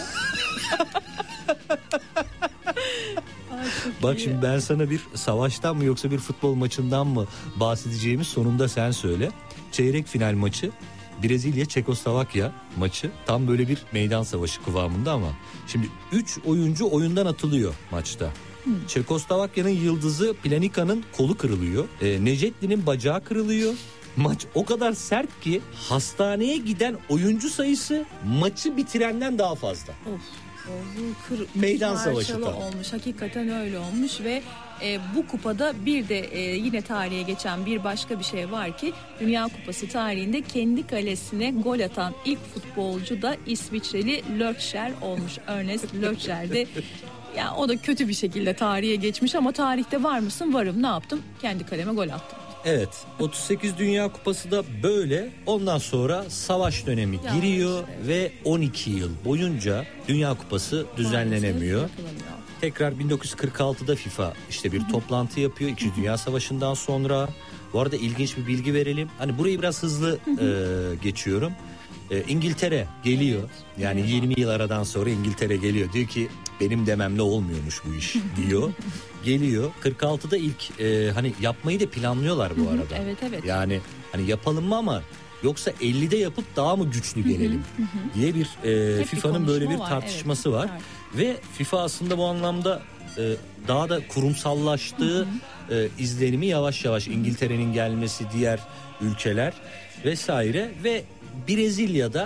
Ay, Bak iyi. Şimdi ben sana bir savaştan mı yoksa bir futbol maçından mı bahsedeceğimi sonunda sen söyle. Çeyrek final maçı Brezilya Çekoslovakya maçı, tam böyle bir meydan savaşı kıvamında ama şimdi üç oyuncu oyundan atılıyor maçta. Hmm. Çekoslovakya'nın yıldızı Planika'nın kolu kırılıyor. E, Necetli'nin bacağı kırılıyor. Maç o kadar sert ki hastaneye giden oyuncu sayısı maçı bitirenden daha fazla. Of. Kır, meydan savaşı tam olmuş. Hakikaten öyle olmuş ve e, bu kupada bir de e, yine tarihe geçen bir başka bir şey var ki Dünya Kupası tarihinde kendi kalesine gol atan ilk futbolcu da İsviçreli Lötscher olmuş. Ernest Lötscher de yani o da kötü bir şekilde tarihe geçmiş ama tarihte var mısın? Varım. Ne yaptım? Kendi kaleme gol attım. Evet, otuz sekiz Dünya Kupası da böyle. Ondan sonra savaş dönemi ya giriyor işte. Ve on iki yıl boyunca Dünya Kupası düzenlenemiyor. Tekrar bin dokuz yüz kırk altıda FIFA işte bir toplantı yapıyor İkinci Dünya Savaşı'ndan sonra. Bu arada ilginç bir bilgi verelim. Hani burayı biraz hızlı e, geçiyorum. E, İngiltere geliyor. Yani evet. yirmi yıl aradan sonra İngiltere geliyor. Diyor ki benim dememle olmuyormuş bu iş diyor. Geliyor. kırk altıda ilk e, hani yapmayı da planlıyorlar bu arada. Evet evet. Yani hani yapalım mı ama yoksa ellide yapıp daha mı güçlü gelelim diye bir e, FIFA'nın böyle bir tartışması var. Evet, var. Ve FIFA aslında bu anlamda e, daha da kurumsallaştığı e, izlenimi yavaş yavaş İngiltere'nin gelmesi, diğer ülkeler vesaire ve Brezilya'da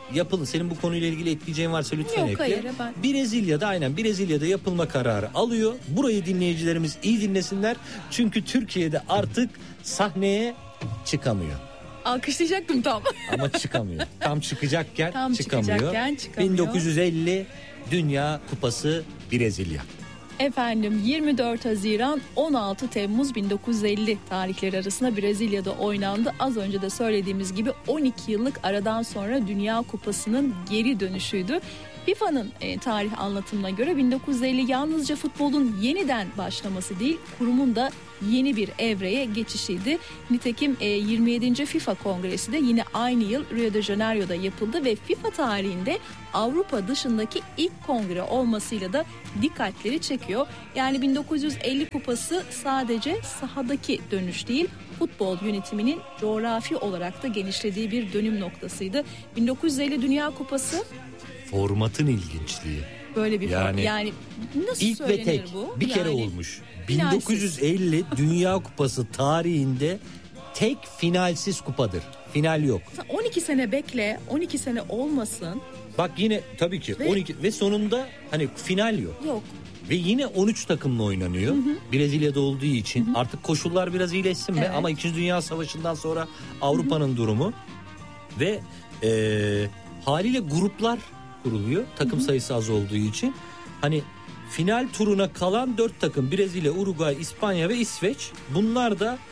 yapılın. Senin bu konuyla ilgili ekleyeceğin varsa lütfen Yok, ekle. hayır, ben... Brezilya'da aynen Brezilya'da yapılma kararı alıyor. Burayı dinleyicilerimiz iyi dinlesinler. Çünkü Türkiye'de artık sahneye çıkamıyor. Alkışlayacaktım tam. Ama çıkamıyor. Tam çıkacakken tam çıkamıyor. çıkacakken çıkamıyor. bin dokuz yüz elli Dünya Kupası Brezilya. Efendim yirmi dört Haziran on altı Temmuz bin dokuz yüz elli tarihleri arasında Brezilya'da oynandı. Az önce de söylediğimiz gibi on iki yıllık aradan sonra Dünya Kupası'nın geri dönüşüydü. FIFA'nın e, tarih anlatımına göre bin dokuz yüz elli yalnızca futbolun yeniden başlaması değil, kurumun da yeni bir evreye geçişiydi. Nitekim e, yirmi yedinci FIFA Kongresi de yine aynı yıl Rio de Janeiro'da yapıldı ve FIFA tarihinde Avrupa dışındaki ilk kongre olmasıyla da dikkatleri çekiyor. Yani bin dokuz yüz elli kupası sadece sahadaki dönüş değil, futbol yönetiminin coğrafi olarak da genişlediği bir dönüm noktasıydı. bin dokuz yüz elli Dünya Kupası formatın ilginçliği. Böyle bir yani, form. Yani nasıl ilk söylenir ve tek bu? bir yani, kere olmuş. bin dokuz yüz elli Dünya Kupası tarihinde tek finalsiz kupadır. Final yok. on iki sene bekle, on iki sene olmasın. Bak yine tabii ki ve, on iki ve sonunda hani final yok. Yok. Ve yine on üç takımla oynanıyor. Hı hı. Brezilya'da olduğu için hı hı. artık koşullar biraz iyileşsin be evet. Ama İkinci Dünya Savaşı'ndan sonra Avrupa'nın durumu ve e, haliyle gruplar kuruluyor. Takım hı hı. sayısı az olduğu için. Hani final turuna kalan dört takım Brezilya, Uruguay, İspanya ve İsveç. Bunlar da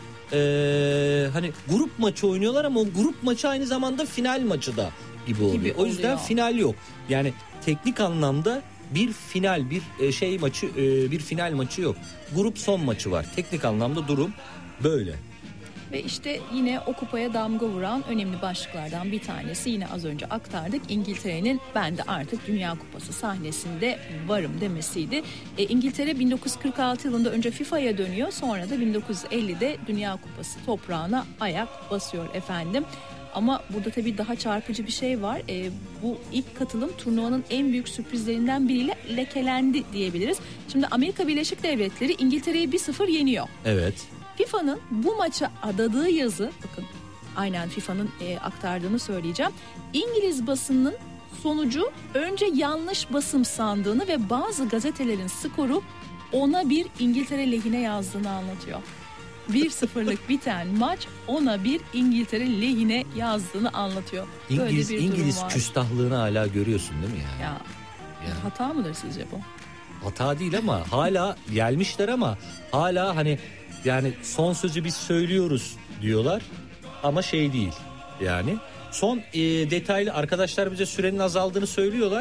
e, hani grup maçı oynuyorlar ama o grup maçı aynı zamanda final maçı da gibi oluyor. Gibi o yüzden oluyor. Final yok. Yani teknik anlamda bir final, bir şey maçı, bir final maçı yok. Grup son maçı var. Teknik anlamda durum böyle. Ve işte yine o kupaya damga vuran önemli başlıklardan bir tanesi yine az önce aktardık. İngiltere'nin ben de artık Dünya Kupası sahnesinde varım demesiydi. E, İngiltere bin dokuz yüz kırk altı yılında önce FIFA'ya dönüyor. Sonra da bin dokuz yüz ellide Dünya Kupası toprağına ayak basıyor efendim. Ama burada tabii daha çarpıcı bir şey var. E, bu ilk katılım turnuvanın en büyük sürprizlerinden biriyle lekelendi diyebiliriz. Şimdi Amerika Birleşik Devletleri İngiltere'yi bir sıfır yeniyor. Evet. FIFA'nın bu maça adadığı yazı, bakın aynen FIFA'nın e, aktardığını söyleyeceğim. İngiliz basının sonucu önce yanlış basım sandığını ve bazı gazetelerin skoru ona bir İngiltere lehine yazdığını anlatıyor. bir sıfırlık biten maç ona bir İngiltere lehine yazdığını anlatıyor. Böyle İngiliz, bir İngiliz var. küstahlığını hala görüyorsun değil mi yani? Ya, yani. Hata mıdır sizce bu? Hata değil ama hala gelmişler ama hala hani yani son sözü biz söylüyoruz diyorlar ama şey değil yani. Son e, detaylı arkadaşlar bize sürenin azaldığını söylüyorlar.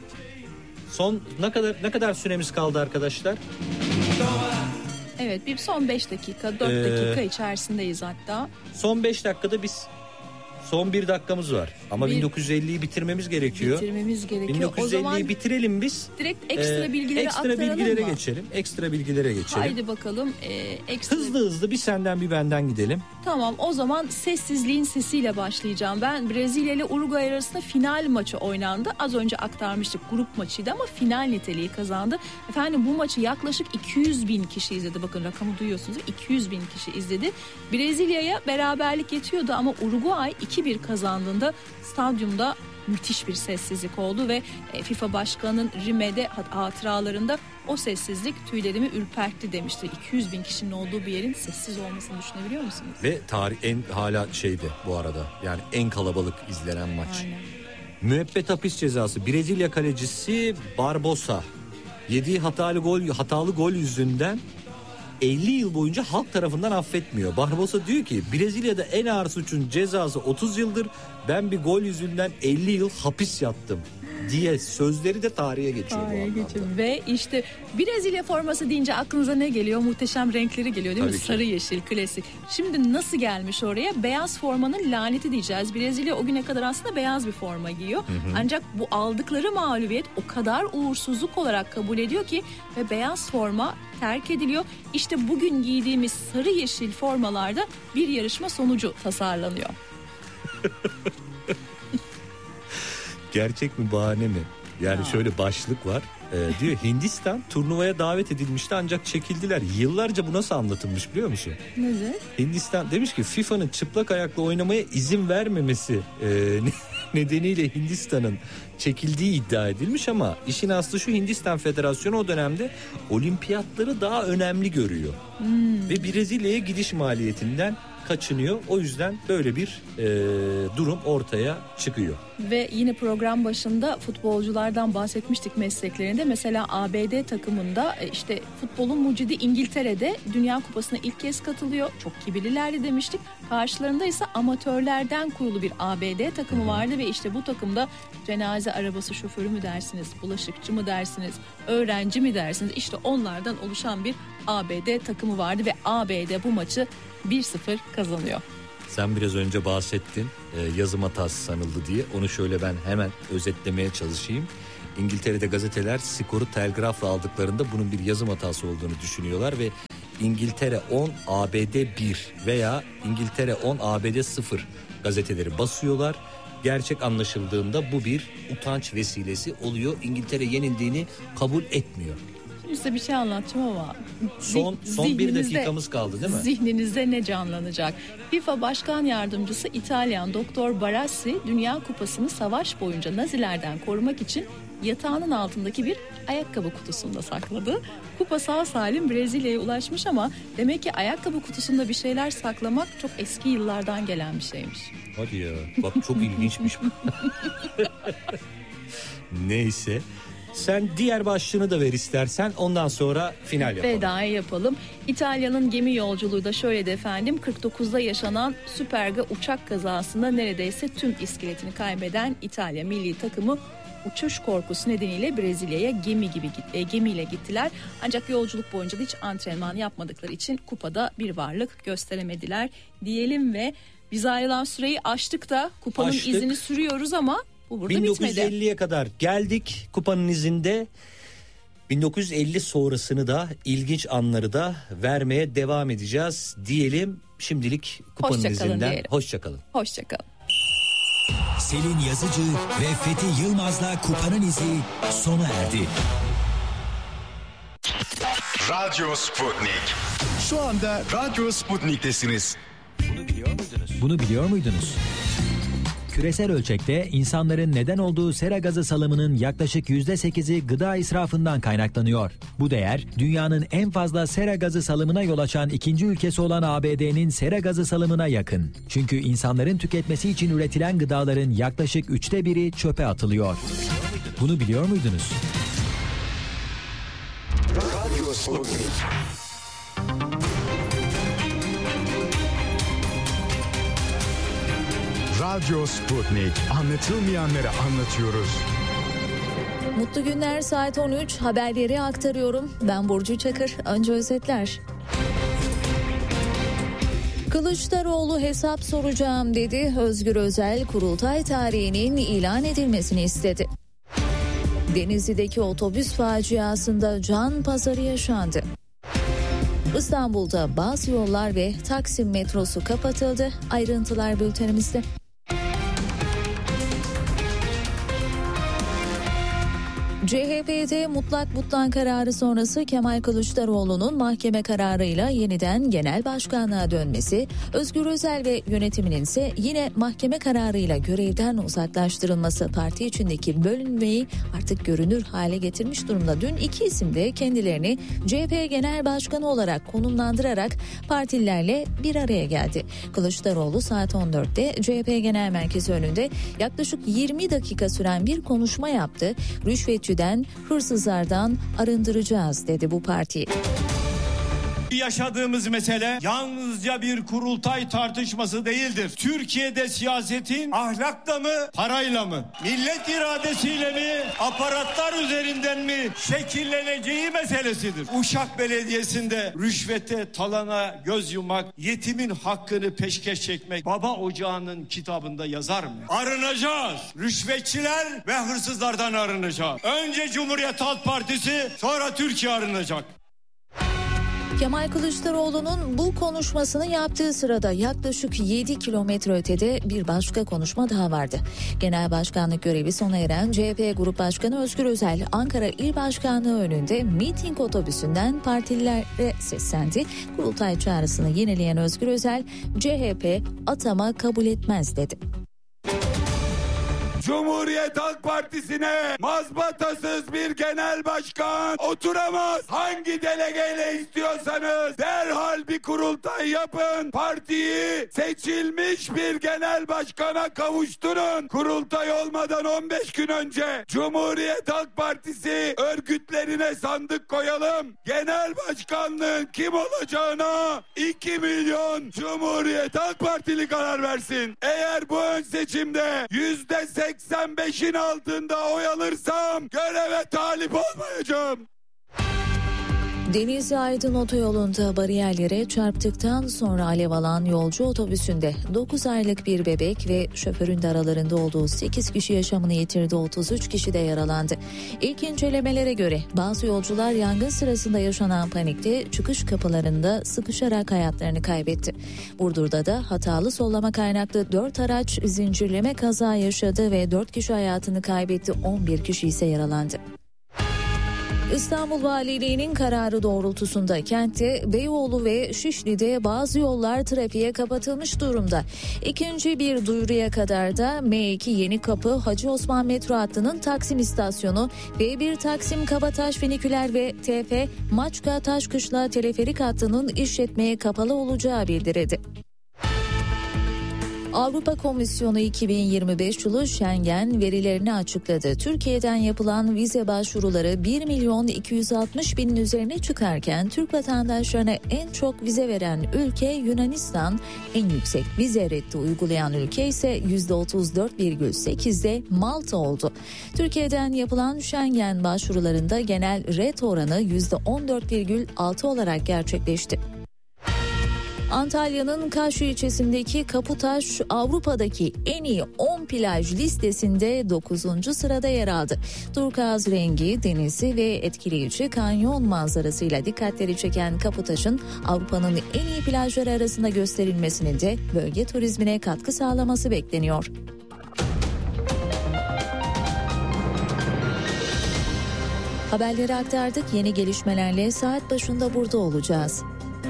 Son ne kadar ne kadar süremiz kaldı arkadaşlar? Evet, bir son beş dakika, dört ee, dakika içerisindeyiz hatta. Son beş dakikada biz son bir dakikamız var. Ama bir, bin dokuz yüz elliyi bitirmemiz gerekiyor. Bitirmemiz gerekiyor. bin dokuz yüz elliyi o zaman bitirelim biz. Direkt ekstra ee, bilgileri ekstra aktaralım bilgilere mı? geçelim. Ekstra bilgilere geçelim. Haydi bakalım. E, ekstra... Hızlı hızlı bir senden bir benden gidelim. Tamam, o zaman sessizliğin sesiyle başlayacağım. Ben Brezilya ile Uruguay arasında final maçı oynandı. Az önce aktarmıştık, grup maçıydı ama final niteliği kazandı. Efendim bu maçı yaklaşık iki yüz bin kişi izledi. Bakın rakamı duyuyorsunuz. iki yüz bin kişi izledi. Brezilya'ya beraberlik yetiyordu ama Uruguay iki bir kazandığında stadyumda müthiş bir sessizlik oldu ve FIFA Başkanı'nın Rime'de hatıralarında o sessizlik tüylerimi ürpertti demişti. iki yüz bin kişinin olduğu bir yerin sessiz olmasını düşünebiliyor musunuz? Ve tarih en hala şeydi bu arada. Yani en kalabalık izlenen maç. Aynen. Müebbet hapis cezası. Brezilya kalecisi Barbosa yediği hatalı gol hatalı gol yüzünden elli yıl boyunca halk tarafından affetmiyor. Barbosa diyor ki Brezilya'da en ağır suçun cezası otuz yıldır. Ben bir gol yüzünden elli yıl hapis yattım diye sözleri de tarihe geçiyor. Tarihe geçiyor. Ve işte Brezilya forması deyince aklınıza ne geliyor? Muhteşem renkleri geliyor değil mi? Tabii sarı, ki. Yeşil, klasik. Şimdi nasıl gelmiş oraya? Beyaz formanın laneti diyeceğiz. Brezilya o güne kadar aslında beyaz bir forma giyiyor. Hı hı. Ancak bu aldıkları mağlubiyet o kadar uğursuzluk olarak kabul ediyor ki ve beyaz forma terk ediliyor. İşte bugün giydiğimiz sarı yeşil formalarda bir yarışma sonucu tasarlanıyor. Gerçek mi bahane mi? Yani ha. Şöyle başlık var. Ee, diyor Hindistan turnuvaya davet edilmişti ancak çekildiler. Yıllarca bu nasıl anlatılmış biliyor musun? Nedir? Hindistan demiş ki FIFA'nın çıplak ayakla oynamaya izin vermemesi e, nedeniyle Hindistan'ın çekildiği iddia edilmiş ama işin aslı şu, Hindistan Federasyonu o dönemde olimpiyatları daha önemli görüyor. Hmm. Ve Brezilya'ya gidiş maliyetinden kaçınıyor. O yüzden böyle bir e, durum ortaya çıkıyor. Ve yine program başında futbolculardan bahsetmiştik mesleklerinde. Mesela A B D takımında işte futbolun mucidi İngiltere'de Dünya Kupası'na ilk kez katılıyor. Çok kibirlilerdi demiştik. Karşılarında ise amatörlerden kurulu bir A B D takımı vardı ve işte bu takımda cenaze arabası şoförü mü dersiniz, bulaşıkçı mı dersiniz, öğrenci mi dersiniz? İşte onlardan oluşan bir A B D takımı vardı ve A B D bu maçı bir sıfır kazanıyor. Sen biraz önce bahsettin e, yazım hatası sanıldı diye. Onu şöyle ben hemen özetlemeye çalışayım. İngiltere'de gazeteler skoru telgrafla aldıklarında bunun bir yazım hatası olduğunu düşünüyorlar ve İngiltere on A B D bir veya İngiltere on A B D sıfır gazeteleri basıyorlar. Gerçek anlaşıldığında bu bir utanç vesilesi oluyor. İngiltere yenildiğini kabul etmiyor. Size bir şey anlatacağım ama son son bir dakikamız kaldı değil mi? Zihninizde ne canlanacak? FIFA Başkan Yardımcısı İtalyan Doktor Barassi Dünya Kupası'nı savaş boyunca Nazilerden korumak için yatağının altındaki bir ayakkabı kutusunda sakladı. Kupa sağ salim Brezilya'ya ulaşmış ama demek ki ayakkabı kutusunda bir şeyler saklamak çok eski yıllardan gelen bir şeymiş. Hadi ya, bak çok ilginçmiş. Neyse. Sen diğer başlığını da ver istersen, ondan sonra final yapalım. Veda'yı yapalım. İtalya'nın gemi yolculuğu da şöyleydi efendim. kırk dokuzda yaşanan Superga uçak kazasında neredeyse tüm iskeletini kaybeden İtalya milli takımı uçuş korkusu nedeniyle Brezilya'ya gemi gibi e, gemiyle gittiler. Ancak yolculuk boyunca da hiç antrenman yapmadıkları için kupada bir varlık gösteremediler diyelim ve biz ayrılan süreyi aştık da kupanın Aştık. izini sürüyoruz ama bu burada bin dokuz yüz elliye bitmedi. kadar geldik kupanın izinde. bin dokuz yüz elli sonrasını da, ilginç anları da vermeye devam edeceğiz diyelim. Şimdilik kupanın Hoşça kalın izinden diyelim. hoşçakalın. Hoşçakalın. Selin Yazıcı ve Fethi Yılmaz'la Kupanın İzi sona erdi. Radyo Sputnik. Şu anda Radyo Sputnik'tesiniz. Bunu biliyor muydunuz? Bunu biliyor muydunuz? Küresel ölçekte insanların neden olduğu sera gazı salımının yaklaşık yüzde sekizi gıda israfından kaynaklanıyor. Bu değer, dünyanın en fazla sera gazı salımına yol açan ikinci ülkesi olan A B D'nin sera gazı salımına yakın. Çünkü insanların tüketmesi için üretilen gıdaların yaklaşık üçte biri çöpe atılıyor. Bunu biliyor muydunuz? Radyo Sputnik. Radyo Sputnik. Anlatılmayanları anlatıyoruz. Mutlu günler, saat on üç, haberleri aktarıyorum. Ben Burcu Çakır. Önce özetler. Kılıçdaroğlu hesap soracağım dedi. Özgür Özel kurultay tarihinin ilan edilmesini istedi. Denizli'deki otobüs faciasında can pazarı yaşandı. İstanbul'da bazı yollar ve Taksim metrosu kapatıldı. Ayrıntılar bültenimizde. C H P'de mutlak butlan kararı sonrası Kemal Kılıçdaroğlu'nun mahkeme kararıyla yeniden genel başkanlığa dönmesi, Özgür Özel ve yönetiminin ise yine mahkeme kararıyla görevden uzaklaştırılması parti içindeki bölünmeyi artık görünür hale getirmiş durumda. Dün iki isim de kendilerini C H P Genel Başkanı olarak konumlandırarak partililerle bir araya geldi. Kılıçdaroğlu saat on dörtte C H P Genel Merkezi önünde yaklaşık yirmi dakika süren bir konuşma yaptı. Rüşvetçi hırsızlardan arındıracağız dedi bu parti. Yaşadığımız mesele yalnızca bir kurultay tartışması değildir. Türkiye'de siyasetin ahlakla mı, parayla mı, millet iradesiyle mi, aparatlar üzerinden mi şekilleneceği meselesidir. Uşak Belediyesi'nde rüşvete, talana göz yummak, yetimin hakkını peşkeş çekmek baba ocağının kitabında yazar mı? Arınacağız. Rüşvetçiler ve hırsızlardan arınacağız. Önce Cumhuriyet Halk Partisi, sonra Türkiye arınacak. Kemal Kılıçdaroğlu'nun bu konuşmasını yaptığı sırada yaklaşık yedi kilometre ötede bir başka konuşma daha vardı. Genel başkanlık görevi sona eren C H P Grup Başkanı Özgür Özel, Ankara İl Başkanlığı önünde miting otobüsünden partililere seslendi. Kurultay çağrısını yenileyen Özgür Özel, C H P atama kabul etmez dedi. Cumhuriyet Halk Partisi'ne mazbatasız bir genel başkan oturamaz. Hangi delegeyle istiyorsanız derhal bir kurultay yapın. Partiyi seçilmiş bir genel başkana kavuşturun. Kurultay olmadan on beş gün önce Cumhuriyet Halk Partisi örgütlerine sandık koyalım. Genel başkanlığın kim olacağına iki milyon Cumhuriyet Halk Partili karar versin. Eğer bu ön seçimde yüzde seksen beşin altında oy alırsam göreve talip olmayacağım. Denizli Aydın otoyolunda bariyerlere çarptıktan sonra alev alan yolcu otobüsünde dokuz aylık bir bebek ve şoförün de aralarında olduğu sekiz kişi yaşamını yitirdi, otuz üç kişi de yaralandı. İlk incelemelere göre bazı yolcular yangın sırasında yaşanan panikte çıkış kapılarında sıkışarak hayatlarını kaybetti. Burdur'da da hatalı sollama kaynaklı dört araç zincirleme kaza yaşadı ve dört kişi hayatını kaybetti, on bir kişi ise yaralandı. İstanbul Valiliği'nin kararı doğrultusunda kentte Beyoğlu ve Şişli'de bazı yollar trafiğe kapatılmış durumda. İkinci bir duyuruya kadar da M iki Yenikapı Hacı Osman metro hattının Taksim istasyonu, B bir Taksim Kabataş Finiküler ve T F Maçka Taşkışla teleferik hattının işletmeye kapalı olacağı bildirildi. Avrupa Komisyonu iki bin yirmi beş yılı Schengen verilerini açıkladı. Türkiye'den yapılan vize başvuruları bir milyon iki yüz altmış binin üzerine çıkarken Türk vatandaşlarına en çok vize veren ülke Yunanistan, en yüksek vize reddi uygulayan ülke ise yüzde otuz dört virgül sekizde Malta oldu. Türkiye'den yapılan Schengen başvurularında genel red oranı yüzde on dört virgül altı olarak gerçekleşti. Antalya'nın Kaş ilçesindeki Kaputaş Avrupa'daki en iyi on plaj listesinde dokuzuncu sırada yer aldı. Turkuaz rengi, denizi ve etkileyici kanyon manzarasıyla dikkatleri çeken Kaputaş'ın Avrupa'nın en iyi plajları arasında gösterilmesinin de bölge turizmine katkı sağlaması bekleniyor. Haberleri aktardık. Yeni gelişmelerle saat başında burada olacağız.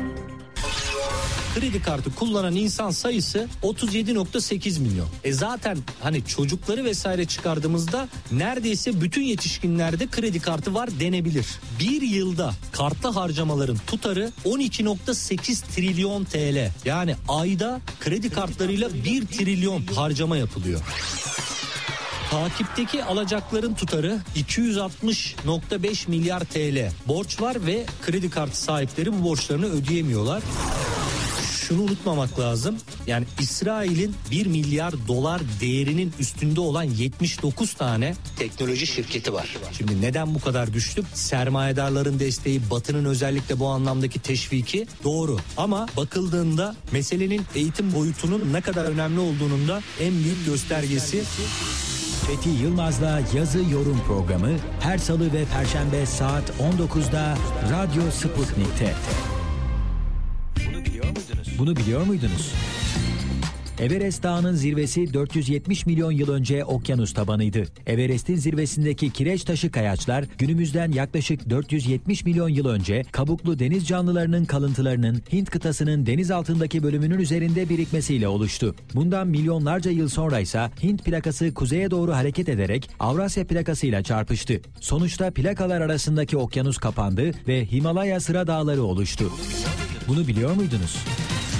Kredi kartı kullanan insan sayısı otuz yedi virgül sekiz milyon. E zaten hani çocukları vesaire çıkardığımızda neredeyse bütün yetişkinlerde kredi kartı var denebilir. Bir yılda kartlı harcamaların tutarı on iki virgül sekiz trilyon T L. Yani ayda kredi kartlarıyla bir trilyon harcama yapılıyor. Takipteki alacakların tutarı iki yüz altmış virgül beş milyar T L. Borç var ve kredi kartı sahipleri bu borçlarını ödeyemiyorlar. Şunu unutmamak lazım. Yani İsrail'in bir milyar dolar değerinin üstünde olan yetmiş dokuz tane teknoloji şirketi var. Şimdi neden bu kadar güçlü? Sermayedarların desteği, Batı'nın özellikle bu anlamdaki teşviki doğru. Ama bakıldığında meselenin eğitim boyutunun ne kadar önemli olduğunun da en büyük göstergesi. Fethi Yılmaz'la Yazı Yorum programı her salı ve perşembe saat on dokuzda Radyo Sputnik'te. Bunu biliyor muydunuz? Everest Dağı'nın zirvesi dört yüz yetmiş milyon yıl önce okyanus tabanıydı. Everest'in zirvesindeki kireç taşı kayaçlar günümüzden yaklaşık dört yüz yetmiş milyon yıl önce kabuklu deniz canlılarının kalıntılarının Hint kıtasının deniz altındaki bölümünün üzerinde birikmesiyle oluştu. Bundan milyonlarca yıl sonra ise Hint plakası kuzeye doğru hareket ederek Avrasya plakasıyla çarpıştı. Sonuçta plakalar arasındaki okyanus kapandı ve Himalaya sıra dağları oluştu. Bunu biliyor muydunuz?